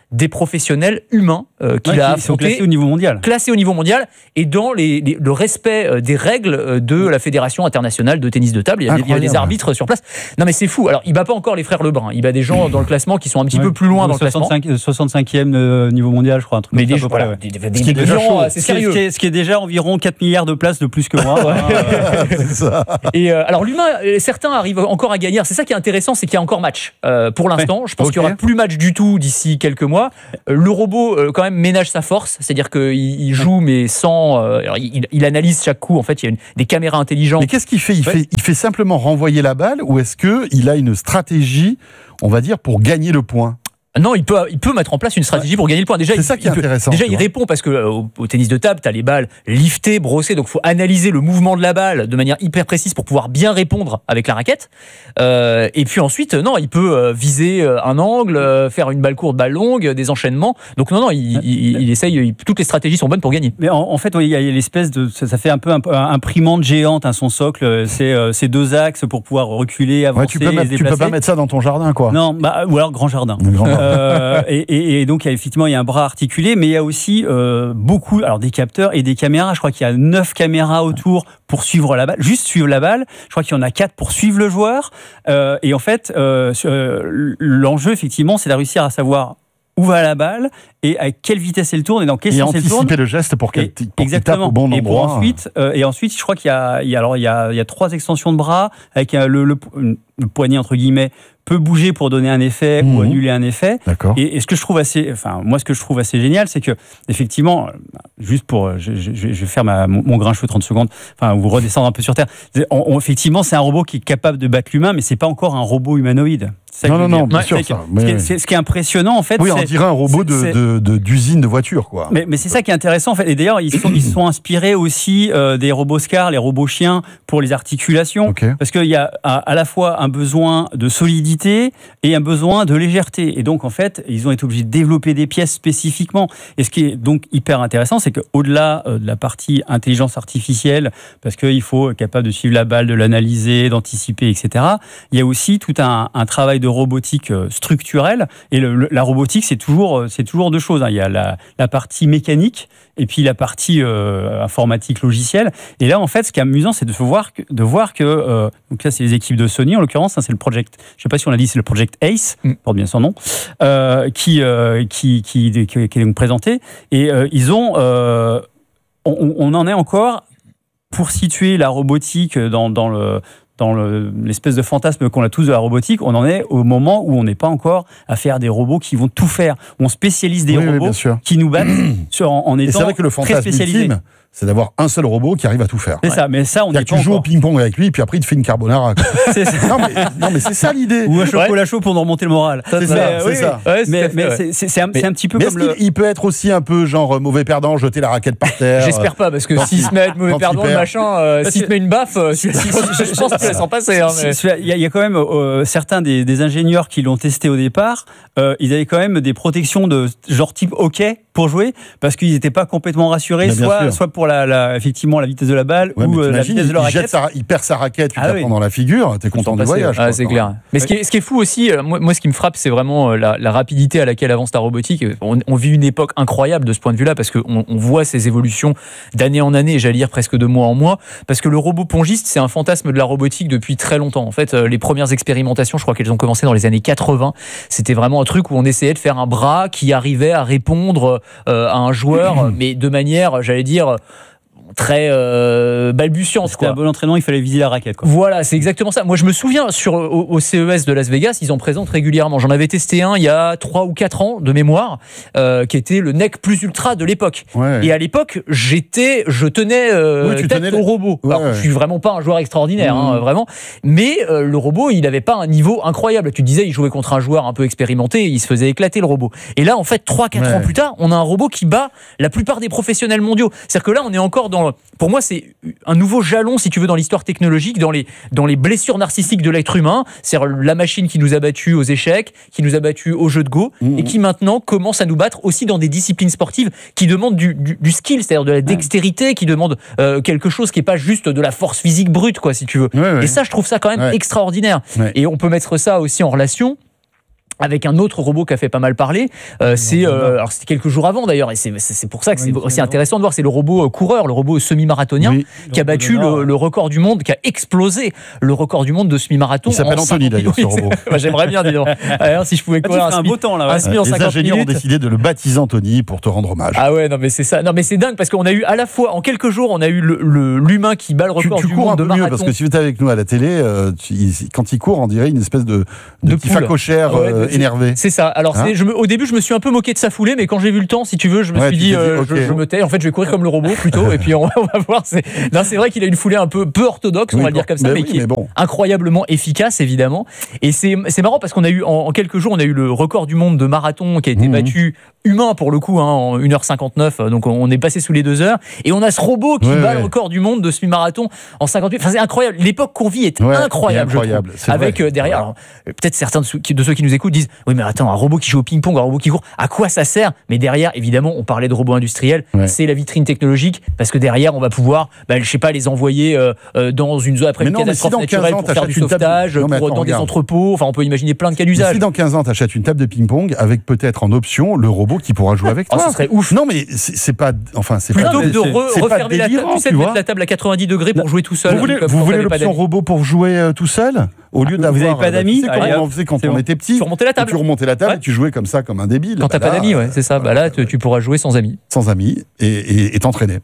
des professionnels humains qu'il a affrontés. Ils sont classés au niveau mondial. Classés au niveau mondial et dans le respect des règles de la Fédération internationale de tennis de table. Il y a des arbitres sur place. Non mais c'est fou. Alors il bat pas encore les frères Lebrun. Il bat des gens dans le classement qui sont un petit peu plus loin dans le classement. 65e niveau mondial, je crois. Un truc mais des gens, c'est sérieux. Ce qui est déjà environ 4 milliards de places de plus que moi. C'est ça. Et alors l'humain, certains arrivent encore à gagner. C'est ça qui est intéressant, c'est qu'il y a encore match. Pour l'instant, je pense qu'il n'y aura plus match du tout d'ici quelques mois. Le robot, quand même, ménage sa force. C'est-à-dire qu'il joue, mais sans... il analyse chaque coup. En fait, il y a des caméras intelligentes. Mais qu'est-ce qu'il fait ? Il fait simplement renvoyer la balle ou est-ce qu'il a une stratégie, on va dire, pour gagner le point ? Non, il peut mettre en place une stratégie pour gagner le point. Déjà, c'est ça qui est intéressant. Déjà, il répond parce que au tennis de table, tu as les balles liftées, brossées, donc il faut analyser le mouvement de la balle de manière hyper précise pour pouvoir bien répondre avec la raquette. Et puis ensuite, non, il peut viser un angle, faire une balle courte, balle longue, des enchaînements. Donc non, il essaye, toutes les stratégies sont bonnes pour gagner. Mais en fait, il y a l'espèce de... Ça fait un peu imprimante géante, son socle. C'est 2 axes pour pouvoir reculer, avancer, tu peux pas mettre ça dans ton jardin, quoi. Non, ou alors grand jardin. Et donc effectivement il y a un bras articulé, mais il y a aussi beaucoup, alors des capteurs et des caméras. Je crois qu'il y a 9 caméras autour pour suivre la balle, juste suivre la balle. Je crois qu'il y en a 4 pour suivre le joueur. Et en fait, l'enjeu effectivement, c'est de réussir à savoir où va la balle et à quelle vitesse elle tourne et dans quel sens elle tourne. Anticiper le geste pour qu'elle tape au bon endroit. Et ensuite, je crois qu'il y a 3 extensions de bras avec le poignet entre guillemets peut bouger pour donner un effet ou annuler un effet. D'accord. Et ce que je trouve assez génial, c'est que effectivement, juste pour, je vais faire mon grincheux 30 secondes, vous redescendre un peu sur terre. Effectivement, c'est un robot qui est capable de battre l'humain, mais c'est pas encore un robot humanoïde. Non, bien sûr. Ce qui est impressionnant, en fait, on dirait un robot d'usine de voiture, quoi. Mais c'est ça qui est intéressant, en fait. Et d'ailleurs, ils sont inspirés aussi des robots Scar, les robots chiens, pour les articulations, parce qu'il y a à la fois un besoin de solidité et un besoin de légèreté. Et donc, en fait, ils ont été obligés de développer des pièces spécifiquement. Et ce qui est donc hyper intéressant, c'est qu'au-delà de la partie intelligence artificielle, parce qu'il faut être capable de suivre la balle, de l'analyser, d'anticiper, etc., il y a aussi tout un travail de robotique structurelle. Et la robotique, c'est toujours 2 choses. Il y a la partie mécanique et puis la partie informatique logicielle. Et là, en fait, ce qui est amusant, c'est de voir que donc là, c'est les équipes de Sony, en l'occurrence, c'est le Project, je sais pas si on l'a dit, c'est le Project Ace, porte bien son nom, qui est donc présenté. Et ils ont... on en est encore, pour situer la robotique dans l'espèce de fantasme qu'on a tous de la robotique, on en est au moment où on n'est pas encore à faire des robots qui vont tout faire. On spécialise des robots qui nous battent en étant et c'est vrai que le fantasme très spécialisés. Ultime, c'est d'avoir un seul robot qui arrive à tout faire. C'est ça, mais ça, on n'est pas tu joues au ping-pong avec lui, puis après, il te fait une carbonara. C'est ça. Non, mais c'est ça l'idée. Ou un chocolat chaud pour nous remonter le moral. C'est ça. Mais c'est un petit peu comme il peut être aussi un peu genre mauvais perdant, jeter la raquette par terre. J'espère pas, parce que s'il se met à être mauvais perdant, le machin, s'il te met une baffe, je pense que tu laisses en passer. Il y a quand même certains des ingénieurs qui l'ont testé au départ, ils avaient quand même des protections de genre type hockey pour jouer, parce qu'ils n'étaient pas complètement rassurés, soit pour effectivement la vitesse de la balle ou la vitesse de la raquette. Il perd sa raquette, tu t'apprends dans la figure, t'es content du voyage. C'est clair. Mais ce qui est fou aussi, moi ce qui me frappe, c'est vraiment la rapidité à laquelle avance la robotique. On vit une époque incroyable de ce point de vue-là, parce qu'on voit ces évolutions d'année en année, j'allais dire presque de mois en mois, parce que le robot pongiste, c'est un fantasme de la robotique depuis très longtemps. En fait, les premières expérimentations, je crois qu'elles ont commencé dans les années 80. C'était vraiment un truc où on essayait de faire un bras qui arrivait à répondre à un joueur, mais de manière, j'allais dire, très balbutiante. C'était un bon entraînement, il fallait viser la raquette, quoi. Voilà, c'est exactement ça. Moi, je me souviens, au CES de Las Vegas, ils en présentent régulièrement. J'en avais testé un il y a 3 ou 4 ans de mémoire, qui était le NEC Plus Ultra de l'époque. Et à l'époque, je tenais tête au robot. Alors, je suis vraiment pas un joueur extraordinaire, vraiment. Mais le robot, il avait pas un niveau incroyable. Tu disais, il jouait contre un joueur un peu expérimenté, il se faisait éclater le robot. Et là, en fait, 3-4 ans plus tard, on a un robot qui bat la plupart des professionnels mondiaux. C'est-à-dire que là, on est encore pour moi, c'est un nouveau jalon, si tu veux, dans l'histoire technologique, dans les blessures narcissiques de l'être humain. C'est la machine qui nous a battus aux échecs, qui nous a battus au jeu de Go, et qui maintenant commence à nous battre aussi dans des disciplines sportives qui demandent du skill, c'est-à-dire de la dextérité, qui demandent quelque chose qui n'est pas juste de la force physique brute, quoi, si tu veux. Et ça, je trouve ça quand même extraordinaire. Et on peut mettre ça aussi en relation avec un autre robot qui a fait pas mal parler. Alors c'était quelques jours avant d'ailleurs, et c'est pour ça que c'est aussi intéressant de voir. C'est le robot coureur, le robot semi-marathonien, qui a battu le record du monde, qui a explosé le record du monde de semi-marathon. Il s'appelle Anthony d'ailleurs, ce robot. J'aimerais bien, dis donc. Alors, si je pouvais courir un beau temps là. Ouais. Les ingénieurs ont décidé de le baptiser Anthony pour te rendre hommage. Ah ouais, non mais c'est ça. Non mais c'est dingue parce qu'on a eu à la fois en quelques jours, on a eu l'humain qui bat le record du monde de marathon. Mieux, parce que si tu es avec nous à la télé, quand il court, on dirait une espèce de petit facochère énervé. C'est ça. Alors au début, je me suis un peu moqué de sa foulée, mais quand j'ai vu le temps, si tu veux, je me suis dit, je me tais. En fait, je vais courir comme le robot plutôt, et puis on va voir. C'est vrai qu'il a une foulée un peu orthodoxe, on va le dire comme ça, mais qui est incroyablement efficace, évidemment. Et c'est marrant parce qu'on a eu en quelques jours, on a eu le record du monde de marathon qui a été battu, humain pour le coup, en 1h59. Donc on est passé sous les 2 heures, et on a ce robot qui bat le record du monde de semi-marathon en 58. Enfin, c'est incroyable. L'époque qu'on vit est incroyable. Avec derrière, alors, peut-être certains de ceux qui nous écoutent disent, oui mais attends, un robot qui joue au ping-pong, un robot qui court, à quoi ça sert? Mais derrière, évidemment, on parlait de robots industriels, c'est la vitrine technologique, parce que derrière, on va pouvoir, je sais pas, les envoyer dans une zone après une catastrophe naturelle pour faire du sauvetage, dans des entrepôts. Enfin, on peut imaginer plein de cas d'usage. Si dans 15 ans, tu achètes une table de ping-pong avec peut-être en option le robot qui pourra jouer avec toi. Ça serait ouf. Non, mais c'est pas. Enfin, c'est plutôt pas. que de refermer la table, tu sais, mettre la table à 90 degrés pour jouer tout seul. Vous voulez l'option robot pour jouer tout seul? Au lieu d'avoir. Vous n'avez pas d'amis? Tu sais comment on faisait quand on était petit? Tu remontais la table. Et tu jouais comme ça, comme un débile. Quand t'as pas d'amis, c'est ça. Là, tu pourras jouer sans amis. Sans amis et t'entraîner.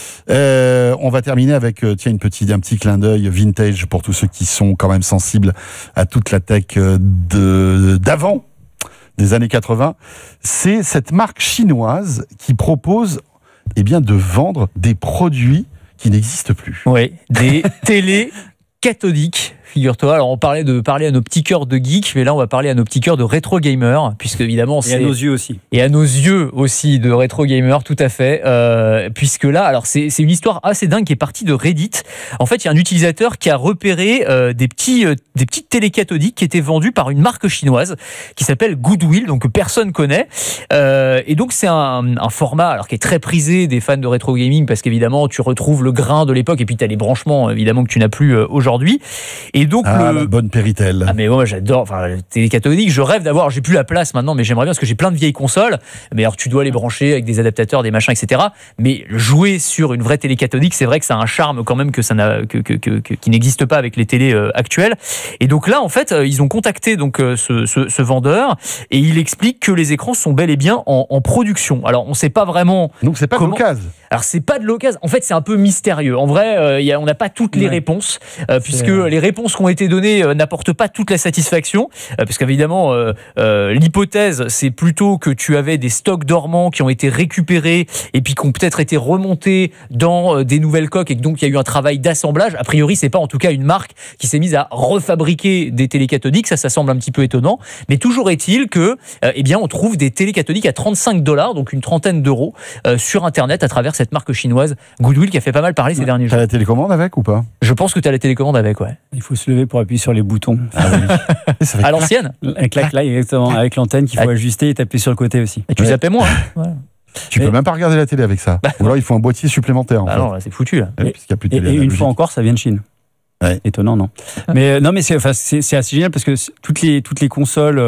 On va terminer avec un petit clin d'œil vintage pour tous ceux qui sont quand même sensibles à toute la tech d'avant, des années 80. C'est cette marque chinoise qui propose de vendre des produits qui n'existent plus. Oui, des télé cathodiques. Figure-toi, alors on parlait de parler à nos petits cœurs de geeks, mais là on va parler à nos petits cœurs de rétro gamers, puisque évidemment c'est... Et à nos yeux aussi. Et à nos yeux aussi de rétro gamers, tout à fait. Puisque là, alors c'est une histoire assez dingue qui est partie de Reddit. En fait, il y a un utilisateur qui a repéré des petites télé cathodiques qui étaient vendues par une marque chinoise qui s'appelle Goodwill, donc que personne connaît. Et donc c'est un format alors qui est très prisé des fans de rétro gaming, parce qu'évidemment tu retrouves le grain de l'époque, et puis tu as les branchements évidemment que tu n'as plus aujourd'hui. Et donc la bonne Péritel. Ah mais moi j'adore, le télé cathodique, je rêve d'avoir, j'ai plus la place maintenant, mais j'aimerais bien, parce que j'ai plein de vieilles consoles, mais alors tu dois les brancher avec des adaptateurs, des machins, etc. Mais jouer sur une vraie télé cathodique, c'est vrai que ça a un charme quand même qui n'existe pas avec les télés actuelles. Et donc là en fait ils ont contacté donc ce vendeur, et il explique que les écrans sont bel et bien en production. Alors on sait pas vraiment. Donc c'est pas de l'occasion. Alors c'est pas de l'occasion. En fait c'est un peu mystérieux. En vrai on n'a pas toutes les réponses, puisque les réponses qui ont été données n'apportent pas toute la satisfaction, parce qu'évidemment l'hypothèse c'est plutôt que tu avais des stocks dormants qui ont été récupérés et puis qui ont peut-être été remontés dans des nouvelles coques, et que donc il y a eu un travail d'assemblage. A priori c'est pas en tout cas une marque qui s'est mise à refabriquer des télé cathodiques, ça semble un petit peu étonnant, mais toujours est-il que on trouve des télé cathodiques à $35, donc une trentaine d'euros, sur internet à travers cette marque chinoise Goodwill, qui a fait pas mal parler ces derniers jours. T'as la télécommande avec ou pas? Je pense que t'as la télécommande avec, ouais. Il faut se lever pour appuyer sur les boutons. À l'ancienne. Avec là, exactement, avec l'antenne qu'il faut ajuster et taper sur le côté aussi. Et tu zappais moins. Voilà. Tu peux même pas regarder la télé avec ça. Ou alors il faut un boîtier supplémentaire. Non, là, c'est foutu là. Et une fois encore, ça vient de Chine. Ouais. Étonnant, non? Mais c'est assez génial, parce que toutes les consoles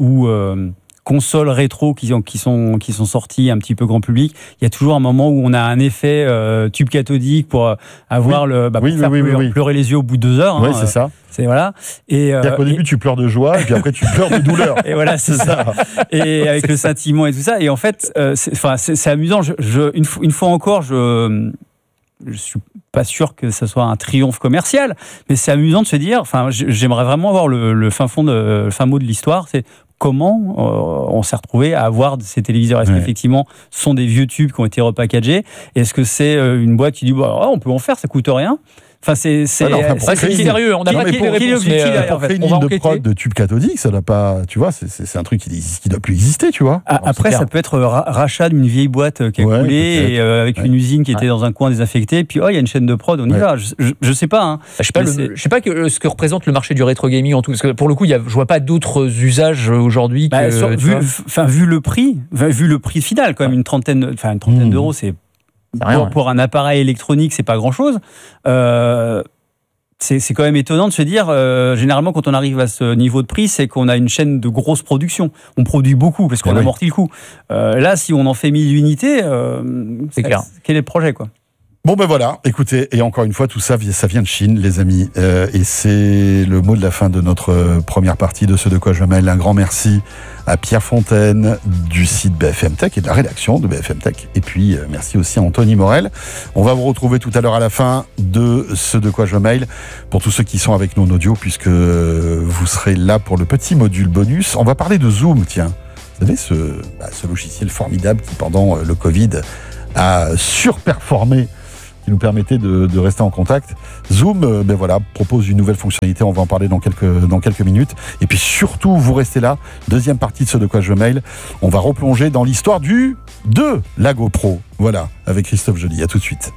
consoles rétro qui sont sorties un petit peu grand public, il y a toujours un moment où on a un effet tube cathodique pour avoir pleurer les yeux au bout de 2 heures. Oui, c'est ça. C'est voilà. Et au début tu pleures de joie, et puis après tu pleures de douleur. Et voilà, c'est ça. Et avec le scintillement et tout ça. Et en fait, c'est amusant. Une fois encore, je suis pas sûr que ça soit un triomphe commercial, mais c'est amusant de se dire. J'aimerais vraiment avoir le fin mot de l'histoire. C'est comment on s'est retrouvé à avoir ces téléviseurs. Est-ce qu'effectivement ce sont des vieux tubes qui ont été repackagés? Est-ce que c'est une boîte qui dit on peut en faire, ça coûte rien? Enfin, c'est sérieux. On n'a pas de réponse. Pour créer une ligne de prod de tubes cathodiques, ça doit pas. Tu vois, c'est un truc qui doit plus exister, tu vois. Après, ça peut être rachat d'une vieille boîte qui a coulé, et avec une usine qui était dans un coin désaffecté. Puis il y a une chaîne de prod, on y va. Je sais pas. Je sais pas ce que représente le marché du rétro gaming en tout. Parce que pour le coup, je vois pas d'autres usages aujourd'hui. Vu le prix final, quand même, une trentaine d'euros, c'est. Pour un appareil électronique, c'est pas grand-chose. c'est quand même étonnant de se dire, généralement quand on arrive à ce niveau de prix, c'est qu'on a une chaîne de grosse production. On produit beaucoup parce qu'on amortit le coût. Là, si on en fait 1000 unités, c'est clair. Quel est le projet, quoi? Bon ben voilà, écoutez, et encore une fois, tout ça, ça vient de Chine, les amis. Et c'est le mot de la fin de notre première partie de Ce de quoi je me mêle. Un grand merci à Pierre Fontaine du site BFM Tech et de la rédaction de BFM Tech. Et puis, merci aussi à Anthony Morel. On va vous retrouver tout à l'heure à la fin de Ce de quoi je me mêle pour tous ceux qui sont avec nous en audio, puisque vous serez là pour le petit module bonus. On va parler de Zoom, tiens. Vous savez, ce logiciel formidable qui, pendant le Covid, a surperformé, qui nous permettait de rester en contact. Zoom, propose une nouvelle fonctionnalité. On va en parler dans quelques minutes. Et puis surtout, vous restez là. Deuxième partie de Ce de quoi je me mêle. On va replonger dans l'histoire de la GoPro. Voilà, avec Christophe Joly. À tout de suite.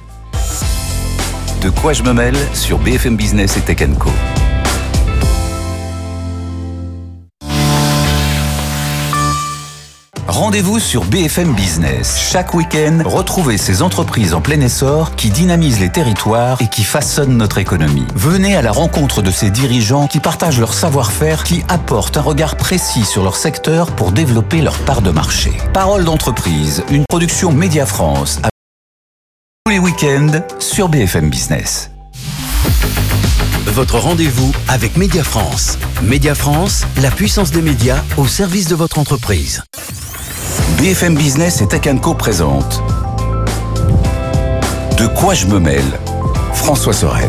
De quoi je me mêle sur BFM Business et Tech & Co. Rendez-vous sur BFM Business. Chaque week-end, retrouvez ces entreprises en plein essor qui dynamisent les territoires et qui façonnent notre économie. Venez à la rencontre de ces dirigeants qui partagent leur savoir-faire, qui apportent un regard précis sur leur secteur pour développer leur part de marché. Parole d'entreprise, une production Média France. Tous les week-ends sur BFM Business. Votre rendez-vous avec Média France. Média France, la puissance des médias au service de votre entreprise. BFM Business et Tech & Co présente De quoi je me mêle, François Sorel.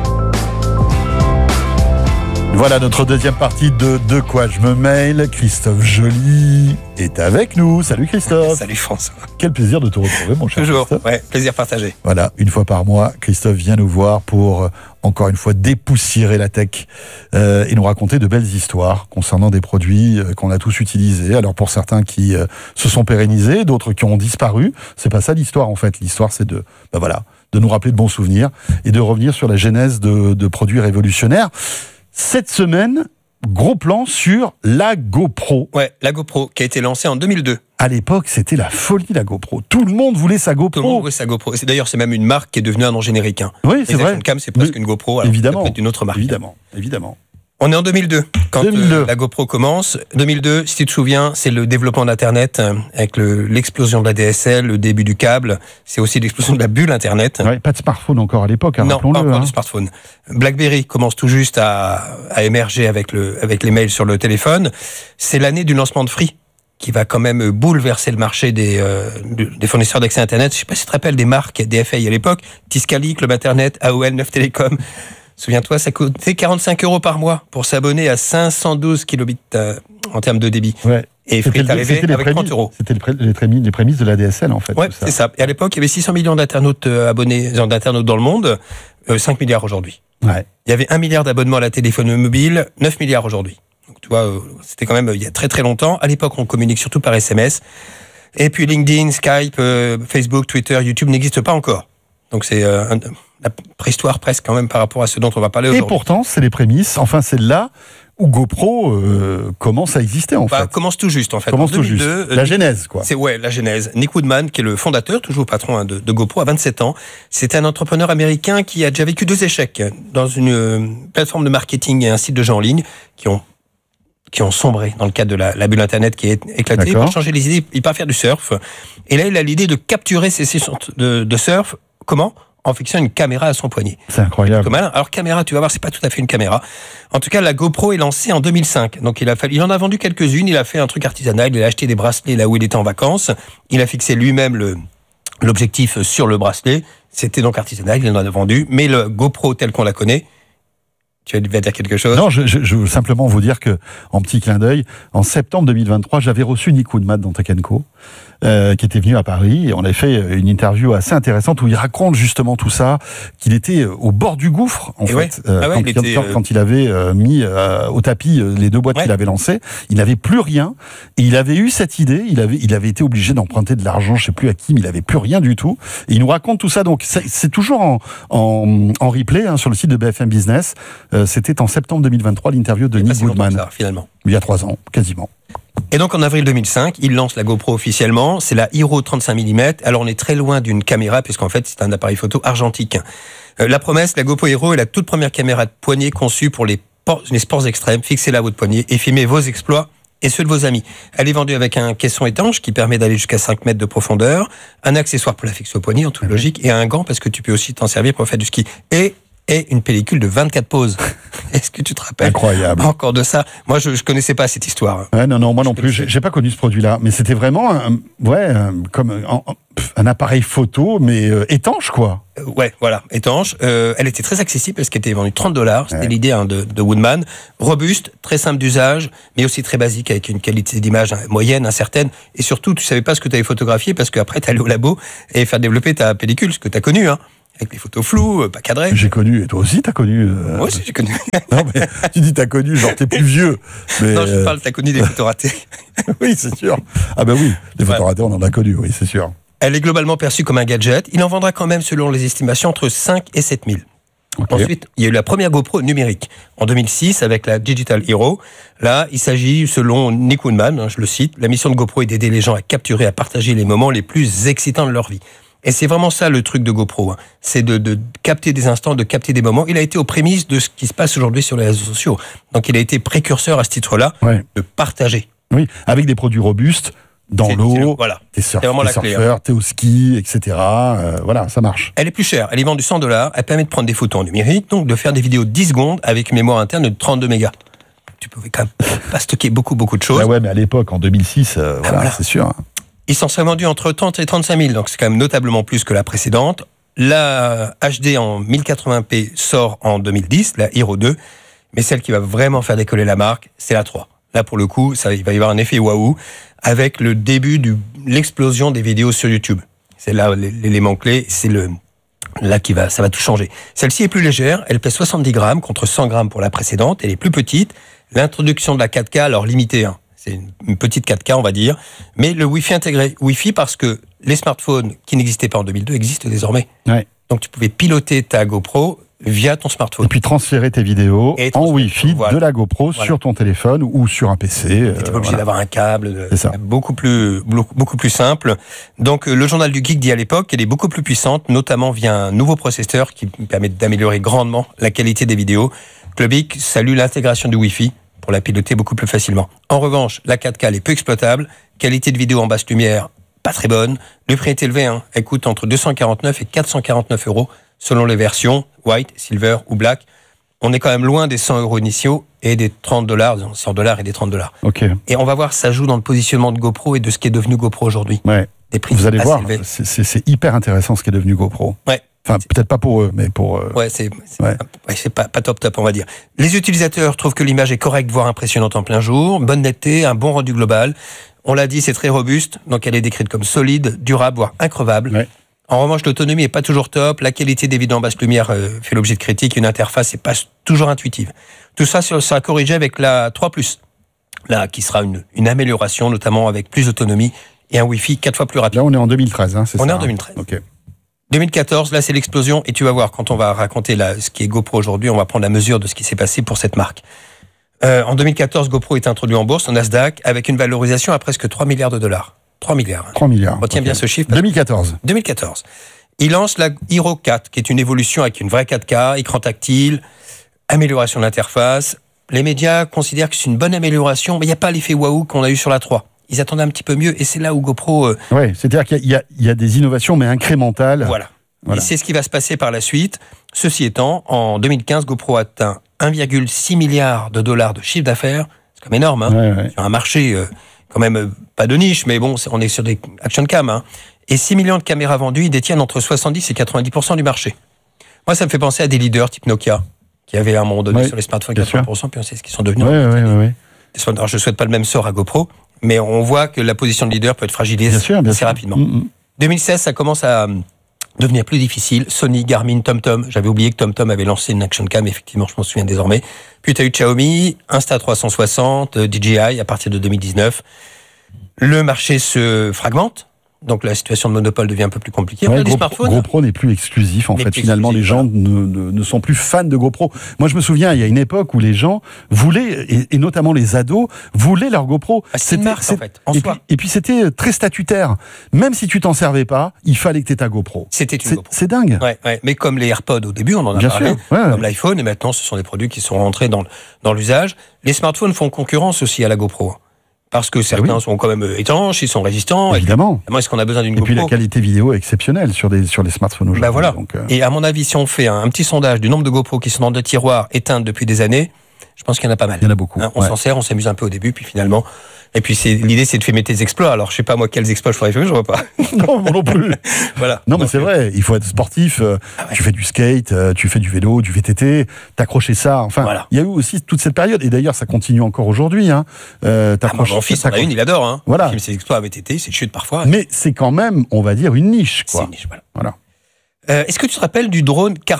Voilà notre deuxième partie de quoi je me mêle. Christophe Joly est avec nous. Salut Christophe. Salut François. Quel plaisir de te retrouver, mon cher Toujours, Christophe. ouais, plaisir partagé. Voilà, une fois par mois, Christophe vient nous voir pour, encore une fois, dépoussiérer la tech et nous raconter de belles histoires concernant des produits qu'on a tous utilisés. Alors pour certains qui se sont pérennisés, d'autres qui ont disparu. C'est pas ça l'histoire en fait. L'histoire c'est de nous rappeler de bons souvenirs et de revenir sur la genèse de produits révolutionnaires. Cette semaine, gros plan sur la GoPro. Ouais, la GoPro qui a été lancée en 2002. À l'époque, c'était la folie, la GoPro. Tout le monde voulait sa GoPro. Tout le monde voulait sa GoPro. D'ailleurs, c'est même une marque qui est devenue un nom générique. Hein. Oui, c'est vrai. Cam, c'est presque une GoPro. Alors évidemment. C'est une autre marque. Évidemment. On est en 2002, quand la GoPro commence. 2002, si tu te souviens, c'est le développement d'Internet, avec l'explosion de la DSL, le début du câble. C'est aussi l'explosion de la bulle Internet. Ouais, pas de smartphone encore à l'époque, non, rappelons-le. Pas encore de smartphone. BlackBerry commence tout juste à émerger avec les mails sur le téléphone. C'est l'année du lancement de Free, qui va quand même bouleverser le marché des fournisseurs d'accès Internet. Je sais pas si tu te rappelles des marques, des FAI à l'époque, Tiscali, Club Internet, AOL, Neuf Télécom. Souviens-toi, ça coûtait 45 € par mois pour s'abonner à 512 kilobits en termes de débit. Ouais. Et Free est arrivé avec 30 €. C'était les prémices de la DSL, en fait. Ouais, c'est ça. Et à l'époque, il y avait 600 millions d'internautes abonnés, d'internautes dans le monde, 5 milliards aujourd'hui. Ouais. Il y avait 1 milliard d'abonnements à la téléphonie mobile, 9 milliards aujourd'hui. Donc, tu vois, c'était quand même il y a très très longtemps. À l'époque, on communique surtout par SMS. Et puis LinkedIn, Skype, Facebook, Twitter, YouTube n'existent pas encore. Donc c'est la préhistoire presque quand même par rapport à ce dont on va parler aujourd'hui. Et pourtant, c'est les prémices. Enfin, c'est là où GoPro commence à exister en fait. Commence tout juste en fait. Commence en 2002, tout juste. La genèse quoi. C'est la genèse. Nick Woodman, qui est le fondateur, toujours patron de GoPro à 27 ans, c'est un entrepreneur américain qui a déjà vécu 2 échecs dans une plateforme de marketing et un site de jeux en ligne qui ont sombré dans le cadre de la bulle Internet qui est éclatée. Pour changer les idées, il part faire du surf. Et là, il a l'idée de capturer ses sessions de surf. Comment ? En fixant une caméra à son poignet. C'est incroyable. Alors caméra, tu vas voir, c'est pas tout à fait une caméra. En tout cas, la GoPro est lancée en 2005. Donc il en a vendu quelques-unes, il a fait un truc artisanal, il a acheté des bracelets là où il était en vacances, il a fixé lui-même l'objectif sur le bracelet. C'était donc artisanal, il en a vendu, mais le GoPro tel qu'on la connaît, tu vas dire quelque chose ? Non, je veux simplement vous dire que, en petit clin d'œil, en septembre 2023, j'avais reçu Nick Woodman dans Tech & Co, qui était venu à Paris, et on a fait une interview assez intéressante où il raconte justement tout ça, qu'il était au bord du gouffre, en fait, quand il avait mis au tapis les 2 boîtes qu'il avait lancées, il n'avait plus rien, et il avait eu cette idée, il avait été obligé d'emprunter de l'argent, je sais plus à qui, mais il avait plus rien du tout, et il nous raconte tout ça, donc c'est toujours en replay sur le site de BFM Business. C'était en septembre 2023 l'interview de Nick Woodman. Finalement. Il y a 3 ans, quasiment. Et donc en avril 2005, il lance la GoPro officiellement. C'est la Hero 35 mm. Alors on est très loin d'une caméra puisqu'en fait c'est un appareil photo argentique. La promesse, la GoPro Hero est la toute première caméra de poignet conçue pour les sports extrêmes. Fixez-la à votre poignet et filmez vos exploits et ceux de vos amis. Elle est vendue avec un caisson étanche qui permet d'aller jusqu'à 5 mètres de profondeur, un accessoire pour la fixer au poignet en toute logique, et un gant parce que tu peux aussi t'en servir pour faire du ski. Et une pellicule de 24 poses. Est-ce que tu te rappelles Incroyable. Encore de ça? Moi, je connaissais pas cette histoire. Ouais, non, moi non plus. J'ai pas connu ce produit-là, mais c'était vraiment comme un appareil photo, mais étanche, quoi. Ouais, voilà, étanche. Elle était très accessible parce qu'elle était vendue $30. C'était l'idée de Woodman. Robuste, très simple d'usage, mais aussi très basique, avec une qualité d'image moyenne, incertaine. Et surtout, tu savais pas ce que tu avais photographié parce qu'après, tu allais au labo et faire développer ta pellicule, ce que tu as connu, hein. Avec les photos floues, pas cadrées. J'ai connu, et toi aussi t'as connu. Moi aussi j'ai connu. Non mais tu dis t'as connu, genre t'es plus vieux. Mais non, je parle, t'as connu des photos ratées. Oui, c'est sûr. Ah ben oui, les photos ratées on en a connu, oui, c'est sûr. Elle est globalement perçue comme un gadget. Il en vendra quand même, selon les estimations, entre 5 et 7 000. Okay. Ensuite, il y a eu la première GoPro numérique, en 2006, avec la Digital Hero. Là, il s'agit, selon Nick Woodman, je le cite, la mission de GoPro est d'aider les gens à capturer, à partager les moments les plus excitants de leur vie. Et c'est vraiment ça le truc de GoPro, hein. C'est de capter des instants, de capter des moments. Il a été aux prémices de ce qui se passe aujourd'hui sur les réseaux sociaux. Donc il a été précurseur à ce titre-là, de partager. Oui, avec des produits robustes, dans l'eau, voilà. T'es surfeur, t'es au ski, etc. Voilà, ça marche. Elle est plus chère, elle est vendue $100, elle permet de prendre des photos en numérique, donc de faire des vidéos 10 secondes avec une mémoire interne de 32 mégas. Tu pouvais quand même pas stocker beaucoup de choses. Ah ouais, mais à l'époque, en 2006, voilà, c'est sûr. Il s'en serait vendu entre 30 et 35 000, donc c'est quand même notablement plus que la précédente. La HD en 1080p sort en 2010, la Hero 2, mais celle qui va vraiment faire décoller la marque, c'est la 3. Là, pour le coup, il va y avoir un effet waouh, avec le début de l'explosion des vidéos sur YouTube. C'est là l'élément clé, c'est ça va tout changer. Celle-ci est plus légère, elle pèse 70 grammes contre 100 grammes pour la précédente, elle est plus petite. L'introduction de la 4K, alors limitée, hein. C'est une petite 4K, on va dire. Mais le Wi-Fi intégré. Wi-Fi parce que les smartphones qui n'existaient pas en 2002 existent désormais. Ouais. Donc tu pouvais piloter ta GoPro via ton smartphone. Et puis transférer tes vidéos en Wi-Fi de la GoPro sur ton téléphone ou sur un PC. Tu n'étais pas obligé d'avoir un câble. C'est ça. Beaucoup plus simple. Donc le journal du Geek dit à l'époque qu'elle est beaucoup plus puissante, notamment via un nouveau processeur qui permet d'améliorer grandement la qualité des vidéos. Clubic salue l'intégration du Wi-Fi pour la piloter beaucoup plus facilement. En revanche, la 4K elle est peu exploitable, qualité de vidéo en basse lumière pas très bonne, le prix est élevé, hein. Elle coûte entre 249 et 449 € selon les versions, white, silver ou black. On est quand même loin des 100 € initiaux et des $30, $100 et des $30. Okay. Et on va voir, ça joue dans le positionnement de GoPro et de ce qui est devenu GoPro aujourd'hui. Ouais. Des prix vous allez voir, c'est hyper intéressant ce qui est devenu GoPro. Ouais. Enfin, peut-être pas pour eux, mais pour... Ouais, c'est pas top, on va dire. Les utilisateurs trouvent que l'image est correcte, voire impressionnante en plein jour, bonne netteté, un bon rendu global. On l'a dit, c'est très robuste, donc elle est décrite comme solide, durable, voire increvable. Ouais. En revanche, l'autonomie est pas toujours top, la qualité des vidéos en basse lumière fait l'objet de critiques, une interface n'est pas toujours intuitive. Tout ça sera corrigé avec la 3+, là, qui sera une amélioration, notamment avec plus d'autonomie et un Wi-Fi 4 fois plus rapide. Là, on est en 2013, hein, c'est ça? On est en 2013. Ok. 2014, là c'est l'explosion, et tu vas voir, quand on va raconter ce qui est GoPro aujourd'hui, on va prendre la mesure de ce qui s'est passé pour cette marque. En 2014, GoPro est introduit en bourse, au Nasdaq, avec une valorisation à presque $3 milliards. 3 milliards. 3 milliards. Retiens bien ce chiffre. 2014. 2014. Il lance la Hero 4, qui est une évolution avec une vraie 4K, écran tactile, amélioration de l'interface. Les médias considèrent que c'est une bonne amélioration, mais il n'y a pas l'effet waouh qu'on a eu sur la 3. Ils attendaient un petit peu mieux, et c'est là où GoPro... Oui, c'est-à-dire qu'il y a des innovations, mais incrémentales. Voilà. Et c'est ce qui va se passer par la suite. Ceci étant, en 2015, GoPro atteint $1,6 milliard de chiffre d'affaires. C'est quand même énorme, hein. Ouais. Sur un marché quand même pas de niche, mais bon, on est sur des action cam, hein. Et 6 millions de caméras vendues, ils détiennent entre 70 et 90% du marché. Moi, ça me fait penser à des leaders type Nokia, qui avaient à un moment donné sur les smartphones 80%, puis on sait ce qu'ils sont devenus. Alors, je ne souhaite pas le même sort à GoPro, mais on voit que la position de leader peut être fragilisée assez rapidement. 2016, ça commence à devenir plus difficile. Sony, Garmin, TomTom. J'avais oublié que TomTom avait lancé une action cam, effectivement, je m'en souviens désormais. Puis tu as eu Xiaomi, Insta360, DJI à partir de 2019. Le marché se fragmente. Donc la situation de monopole devient un peu plus compliquée. Ouais, on a des smartphones. GoPro n'est plus exclusif. En fait, finalement, les gens ne sont plus fans de GoPro. Moi, je me souviens, il y a une époque où les gens voulaient, et notamment les ados, voulaient leur GoPro. C'est une marque, en fait, en soi. Et puis c'était très statutaire. Même si tu t'en servais pas, il fallait que tu aies ta GoPro. C'était une GoPro. C'est dingue. Ouais. Mais comme les AirPods au début, on en a parlé, comme l'iPhone, et maintenant, ce sont des produits qui sont rentrés dans l'usage. Les smartphones font concurrence aussi à la GoPro. Parce que certains sont quand même étanches, ils sont résistants. Évidemment. Est-ce qu'on a besoin d'une GoPro ? Et puis la qualité vidéo est exceptionnelle sur les smartphones aujourd'hui. Voilà. Et à mon avis, si on fait un petit sondage du nombre de GoPro qui sont dans des tiroirs éteintes depuis des années, je pense qu'il y en a pas mal. Il y en a beaucoup. On s'en sert, on s'amuse un peu au début, puis finalement... Et puis l'idée, c'est de faire tes exploits. Alors, je sais pas moi quels exploits je ferais, je vois pas. Non, moi non plus. Voilà. Non, mais c'est vrai, il faut être sportif. Tu fais du skate, tu fais du vélo, du VTT, t'accrocher ça. Enfin, il y a eu aussi toute cette période. Et d'ailleurs, ça continue encore aujourd'hui. Mon fils en a une, il adore. Voilà. Il filme ses exploits à VTT, c'est chute parfois. Mais c'est quand même, on va dire, une niche, quoi. C'est une niche, voilà. Est-ce que tu te rappelles du drone Karma ?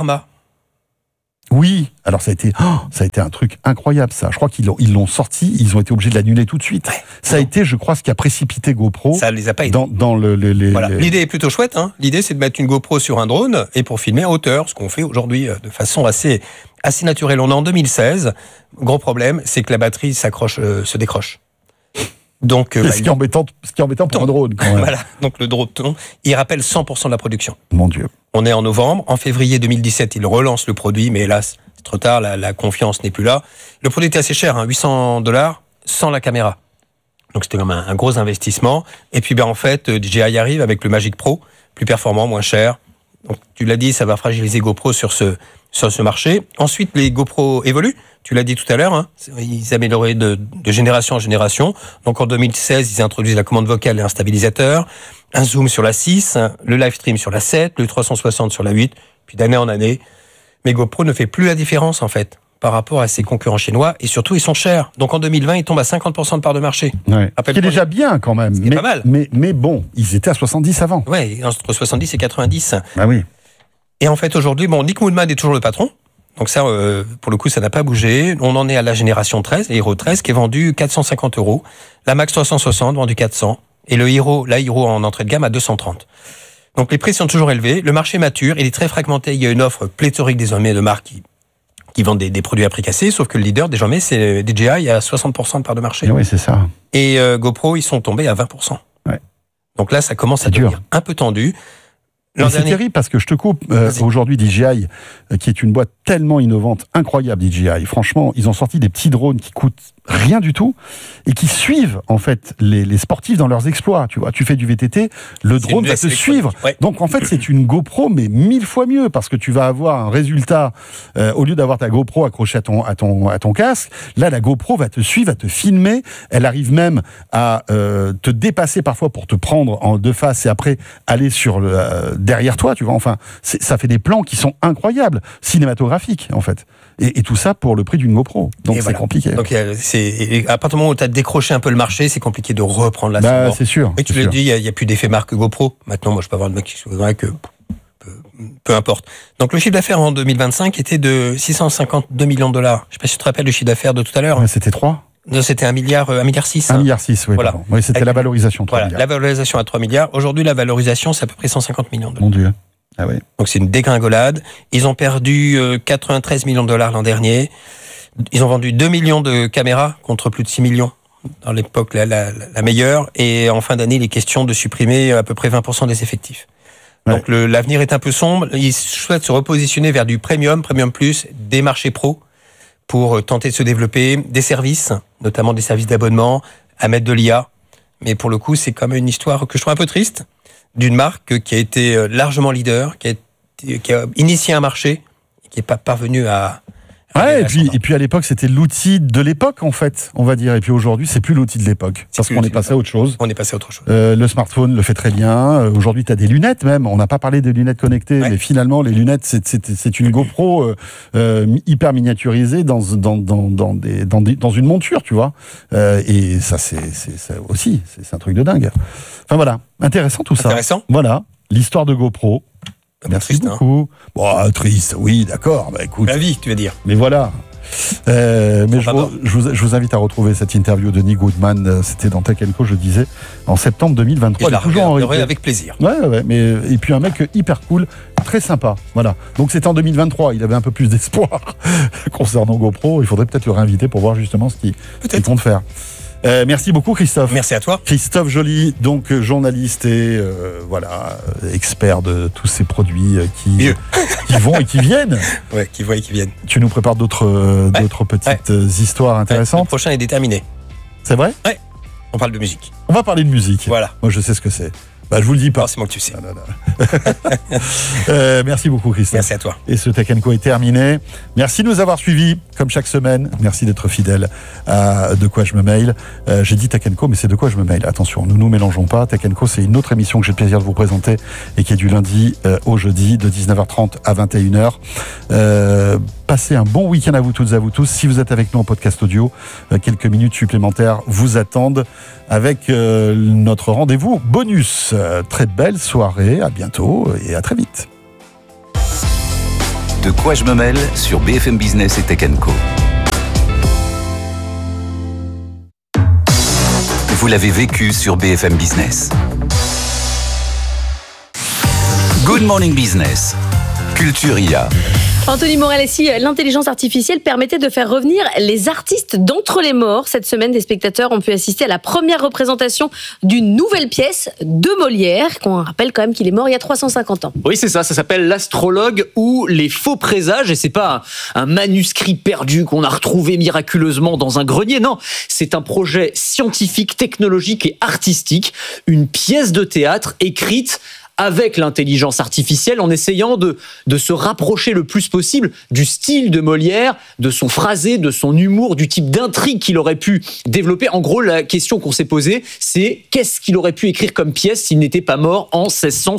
Oui, alors ça a été un truc incroyable, ça. Je crois qu'ils l'ont sorti, ils ont été obligés de l'annuler tout de suite. Ouais, ça a été, je crois, ce qui a précipité GoPro. Ça les a pas aidés. Dans voilà. L'idée est plutôt chouette. L'idée, c'est de mettre une GoPro sur un drone et pour filmer à hauteur, ce qu'on fait aujourd'hui de façon assez naturelle. On est en 2016. Gros problème, c'est que la batterie se décroche. Donc, ce qui est embêtant pour un drone, quand même. Voilà. Donc le drone, il rappelle 100% de la production. Mon Dieu. On est en novembre. En février 2017, il relance le produit, mais hélas, c'est trop tard, la confiance n'est plus là. Le produit était assez cher, $800 sans la caméra. Donc c'était comme un gros investissement. Et puis en fait, DJI arrive avec le Magic Pro, plus performant, moins cher. Donc tu l'as dit, ça va fragiliser GoPro sur ce marché. Ensuite, les GoPro évoluent. Tu l'as dit tout à l'heure, ils amélioraient de génération en génération. Donc en 2016, ils introduisent la commande vocale et un stabilisateur, un zoom sur la 6, le live stream sur la 7, le 360 sur la 8, puis d'année en année. Mais GoPro ne fait plus la différence en fait par rapport à ses concurrents chinois et surtout ils sont chers. Donc en 2020, ils tombent à 50% de part de marché. Ouais. Ce qui est déjà bien quand même. C'est pas mal. Mais bon, ils étaient à 70 avant. Ouais, entre 70 et 90. Ah oui. Et en fait aujourd'hui, Nick Moodman est toujours le patron. Donc ça, pour le coup, ça n'a pas bougé. On en est à la génération 13, la Hero 13, qui est vendue 450 €. La Max 360, vendue 400. Et la Hero en entrée de gamme à 230. Donc les prix sont toujours élevés. Le marché est mature, il est très fragmenté. Il y a une offre pléthorique désormais de marques qui vendent des produits à prix cassé. Sauf que le leader, désormais, c'est DJI à 60% de part de marché. Et oui, c'est ça. Et GoPro, ils sont tombés à 20%. Ouais. Donc là, ça commence à devenir un peu tendu. C'est terrible parce que je te coupe. Aujourd'hui, DJI, qui est une boîte tellement innovante, incroyable, DJI. Franchement, ils ont sorti des petits drones qui coûtent rien du tout et qui suivent en fait les sportifs dans leurs exploits. Tu vois, tu fais du VTT, le drone va te suivre. Ouais. Donc en fait, c'est une GoPro mais 1000 fois mieux parce que tu vas avoir un résultat au lieu d'avoir ta GoPro accrochée à ton casque. Là, la GoPro va te suivre, va te filmer. Elle arrive même à te dépasser parfois pour te prendre de face et après aller sur derrière toi. Tu vois, enfin, ça fait des plans qui sont incroyables, cinématographiques en fait. Et tout ça pour le prix d'une GoPro. Donc c'est compliqué. Donc à partir du moment où tu as décroché un peu le marché, c'est compliqué de reprendre la c'est sûr. Et tu l'as dit, il n'y a plus d'effet marque GoPro. Maintenant, moi, je peux avoir le mec qui se voudrait que peu importe. Donc le chiffre d'affaires en 2025 était de 652 millions de dollars. Je ne sais pas si tu te rappelles le chiffre d'affaires de tout à l'heure. C'était 3 Non, c'était 1,6 milliard. 1,6 milliard, oui. Voilà. Oui, c'était la valorisation, 3 milliards. La valorisation à 3 milliards. Aujourd'hui, la valorisation, c'est à peu près 150 millions de dollars. Mon Dieu. Ah oui. Donc c'est une dégringolade. Ils ont perdu 93 millions de dollars l'an dernier. Ils ont vendu 2 millions de caméras contre plus de 6 millions dans l'époque la meilleure. Et en fin d'année, il est question de supprimer à peu près 20% des effectifs. Ouais. Donc l'avenir est un peu sombre. Ils souhaitent se repositionner vers du premium plus, des marchés pro pour tenter de se développer, des services, notamment des services d'abonnement, à mettre de l'IA. Mais pour le coup, c'est quand même une histoire que je trouve un peu triste d'une marque qui a été largement leader, qui a initié un marché, qui n'est pas parvenu à... Ouais, et puis à l'époque, c'était l'outil de l'époque, en fait, on va dire. Et puis aujourd'hui, c'est plus l'outil de l'époque. Parce qu'on est passé à autre chose. On est passé à autre chose. Le smartphone le fait très bien. Aujourd'hui, tu as des lunettes même. On n'a pas parlé des lunettes connectées, mais finalement, les lunettes, c'est une GoPro hyper miniaturisée dans une monture, tu vois. Et ça, c'est aussi, c'est un truc de dingue. Enfin voilà, intéressant tout ça. Intéressant. Voilà, l'histoire de GoPro. Merci beaucoup. Bon, triste, oui, d'accord. Bah, écoute. La vie, tu veux dire. Mais voilà. Mais je vous invite à retrouver cette interview de Nick Goodman. C'était dans Tech & Co, je disais, en septembre 2023. Et je la regarderai avec plaisir. Ouais. Mais, et puis un mec hyper cool, très sympa. Voilà. Donc c'était en 2023. Il avait un peu plus d'espoir concernant GoPro. Il faudrait peut-être le réinviter pour voir justement ce qu'ils comptent faire. Merci beaucoup, Christophe. Merci à toi. Christophe Joly, donc journaliste et expert de tous ces produits qui vont et qui viennent. Ouais, qui vont et qui viennent. Tu nous prépares d'autres petites histoires intéressantes. Le prochain est déterminé. C'est vrai ? Ouais. On parle de musique. On va parler de musique. Voilà. Moi, je sais ce que c'est. Je vous le dis pas. Non, c'est moi que tu sais. Merci beaucoup, Christophe. Merci à toi. Et ce Tech & Co est terminé. Merci de nous avoir suivis, comme chaque semaine. Merci d'être fidèle à De quoi je me mail. J'ai dit Tech & Co, mais c'est De quoi je me mail. Attention, nous mélangeons pas. Tech & Co, c'est une autre émission que j'ai le plaisir de vous présenter et qui est du lundi au jeudi, de 19h30 à 21h. Passez un bon week-end à vous toutes et à vous tous. Si vous êtes avec nous en podcast audio, quelques minutes supplémentaires vous attendent avec notre rendez-vous bonus. Très belle soirée, à bientôt et à très vite. De quoi je me mêle sur BFM Business et Tech & Co. Vous l'avez vécu sur BFM Business. Good Morning Business. Culture IA. Anthony Morel, et si l'intelligence artificielle permettait de faire revenir les artistes d'entre les morts, cette semaine, des spectateurs ont pu assister à la première représentation d'une nouvelle pièce de Molière, qu'on rappelle quand même qu'il est mort il y a 350 ans. Oui, c'est ça s'appelle L'Astrologue ou les faux présages, et c'est pas un manuscrit perdu qu'on a retrouvé miraculeusement dans un grenier, non, c'est un projet scientifique, technologique et artistique, une pièce de théâtre écrite avec l'intelligence artificielle, en essayant de se rapprocher le plus possible du style de Molière, de son phrasé, de son humour, du type d'intrigue qu'il aurait pu développer. En gros, la question qu'on s'est posée, c'est qu'est-ce qu'il aurait pu écrire comme pièce s'il n'était pas mort en 1673 ?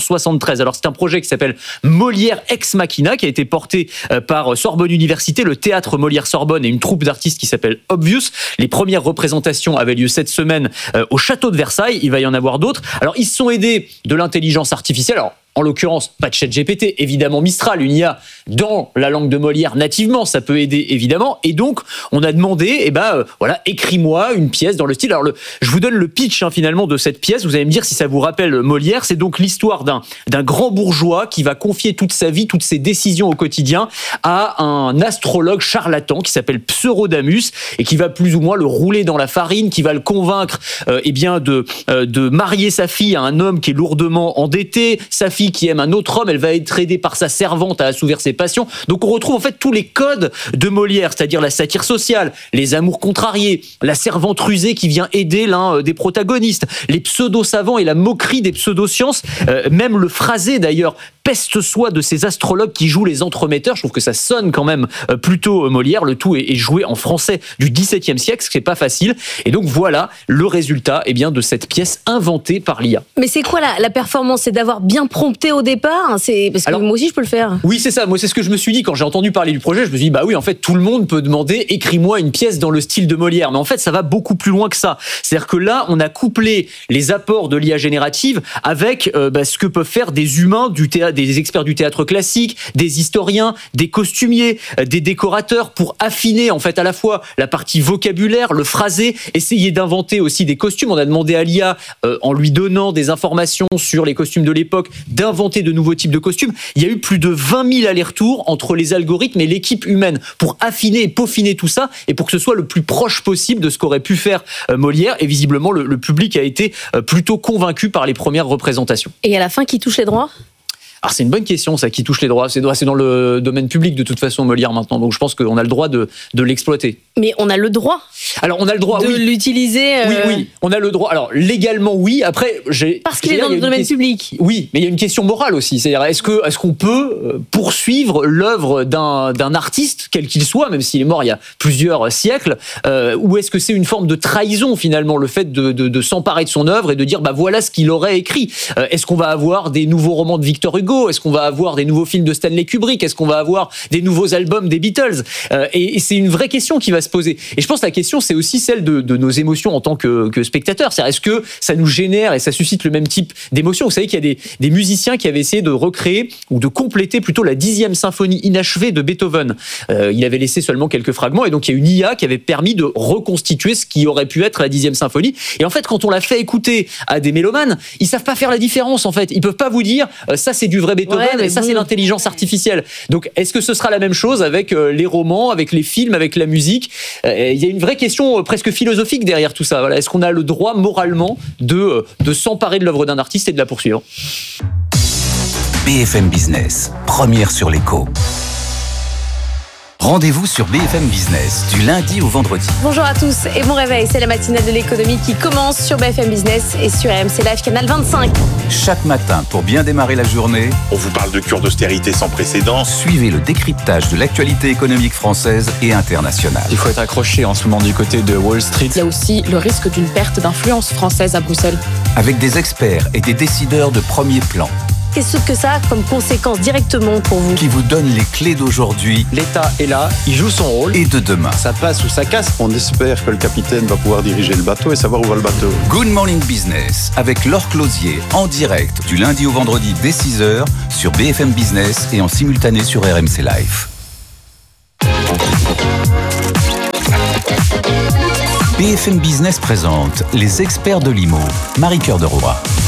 Alors, c'est un projet qui s'appelle Molière Ex Machina, qui a été porté par Sorbonne Université, le théâtre Molière-Sorbonne et une troupe d'artistes qui s'appelle Obvious. Les premières représentations avaient lieu cette semaine au château de Versailles. Il va y en avoir d'autres. Alors, ils se sont aidés de l'intelligence artificielle. Alors, en l'occurrence, pas de ChatGPT, évidemment Mistral, une IA dans la langue de Molière nativement, ça peut aider évidemment. Et donc, on a demandé, écris-moi une pièce dans le style. Alors, je vous donne le pitch finalement de cette pièce. Vous allez me dire si ça vous rappelle Molière. C'est donc l'histoire d'un grand bourgeois qui va confier toute sa vie, toutes ses décisions au quotidien à un astrologue charlatan qui s'appelle Pseurodamus et qui va plus ou moins le rouler dans la farine, qui va le convaincre de marier sa fille à un homme qui est lourdement endetté. Sa fille qui aime un autre homme, elle va être aidée par sa servante à assouvir ses passions. Donc on retrouve en fait tous les codes de Molière, c'est-à-dire la satire sociale, les amours contrariés, la servante rusée qui vient aider l'un des protagonistes, les pseudo-savants et la moquerie des pseudo-sciences, même le phrasé d'ailleurs, peste-soit de ces astrologues qui jouent les entremetteurs. Je trouve que ça sonne quand même plutôt Molière. Le tout est joué en français du XVIIe siècle, ce qui n'est pas facile. Et donc voilà le résultat de cette pièce inventée par l'IA. Mais c'est quoi la performance ? C'est d'avoir bien prompté au départ ? Parce que moi aussi je peux le faire. Oui, c'est ça. Moi, c'est ce que je me suis dit quand j'ai entendu parler du projet. Je me suis dit, bah oui, en fait, tout le monde peut demander, écris-moi une pièce dans le style de Molière. Mais en fait, ça va beaucoup plus loin que ça. C'est-à-dire que là, on a couplé les apports de l'IA générative avec ce que peuvent faire des humains du théâtre, des experts du théâtre classique, des historiens, des costumiers, des décorateurs, pour affiner en fait à la fois la partie vocabulaire, le phrasé, essayer d'inventer aussi des costumes. On a demandé à l'IA, en lui donnant des informations sur les costumes de l'époque, d'inventer de nouveaux types de costumes. Il y a eu plus de 20 000 allers-retours entre les algorithmes et l'équipe humaine pour affiner et peaufiner tout ça et pour que ce soit le plus proche possible de ce qu'aurait pu faire Molière. Et visiblement, le public a été plutôt convaincu par les premières représentations. Et à la fin, qui touche les droits ? Alors c'est une bonne question, ça, qui touche les droits. C'est dans le domaine public de toute façon, Molière maintenant. Donc je pense qu'on a le droit de l'exploiter. Mais on a le droit. Alors on a le droit, de l'utiliser. Oui, on a le droit. Alors légalement, oui. Après, parce qu'il est dans le domaine public. Oui, mais il y a une question morale aussi. C'est-à-dire, est-ce qu'on peut poursuivre l'œuvre d'un artiste, quel qu'il soit, même s'il est mort il y a plusieurs siècles, ou est-ce que c'est une forme de trahison finalement, le fait de s'emparer de son œuvre et de dire voilà ce qu'il aurait écrit. Est-ce qu'on va avoir des nouveaux romans de Victor Hugo? Go? Est-ce qu'on va avoir des nouveaux films de Stanley Kubrick? Est-ce qu'on va avoir des nouveaux albums des Beatles? Et c'est une vraie question qui va se poser. Et je pense que la question, c'est aussi celle de nos émotions en tant que spectateurs. C'est-à-dire, est-ce que ça nous génère et ça suscite le même type d'émotion? Vous savez qu'il y a des musiciens qui avaient essayé de recréer ou de compléter plutôt la 10e symphonie inachevée de Beethoven. Il avait laissé seulement quelques fragments et donc il y a une IA qui avait permis de reconstituer ce qui aurait pu être la 10e symphonie. Et en fait, quand on l'a fait écouter à des mélomanes, ils savent pas faire la différence en fait. Ils peuvent pas vous dire ça c'est du vrai Beethoven et ça c'est l'intelligence artificielle. Donc est-ce que ce sera la même chose avec les romans, avec les films, avec la musique? Il y a une vraie question presque philosophique derrière tout ça. Voilà. Est-ce qu'on a le droit moralement de s'emparer de l'œuvre d'un artiste et de la poursuivre? BFM Business, première sur l'écho. Rendez-vous sur BFM Business, du lundi au vendredi. Bonjour à tous et bon réveil, c'est la matinale de l'économie qui commence sur BFM Business et sur RMC Live, canal 25. Chaque matin, pour bien démarrer la journée, on vous parle de cure d'austérité sans précédent. Suivez le décryptage de l'actualité économique française et internationale. Il faut être accroché en ce moment du côté de Wall Street. Il y a aussi le risque d'une perte d'influence française à Bruxelles. Avec des experts et des décideurs de premier plan. Qu'est-ce que ça a comme conséquence directement pour vous? Qui vous donne les clés d'aujourd'hui. L'État est là, il joue son rôle. Et de demain. Ça passe ou ça casse. On espère que le capitaine va pouvoir diriger le bateau et savoir où va le bateau. Good Morning Business avec Laure Closier en direct du lundi au vendredi dès 6h sur BFM Business et en simultané sur RMC Live. BFM Business présente les experts de l'IMO. Marie-Cœur de Roy.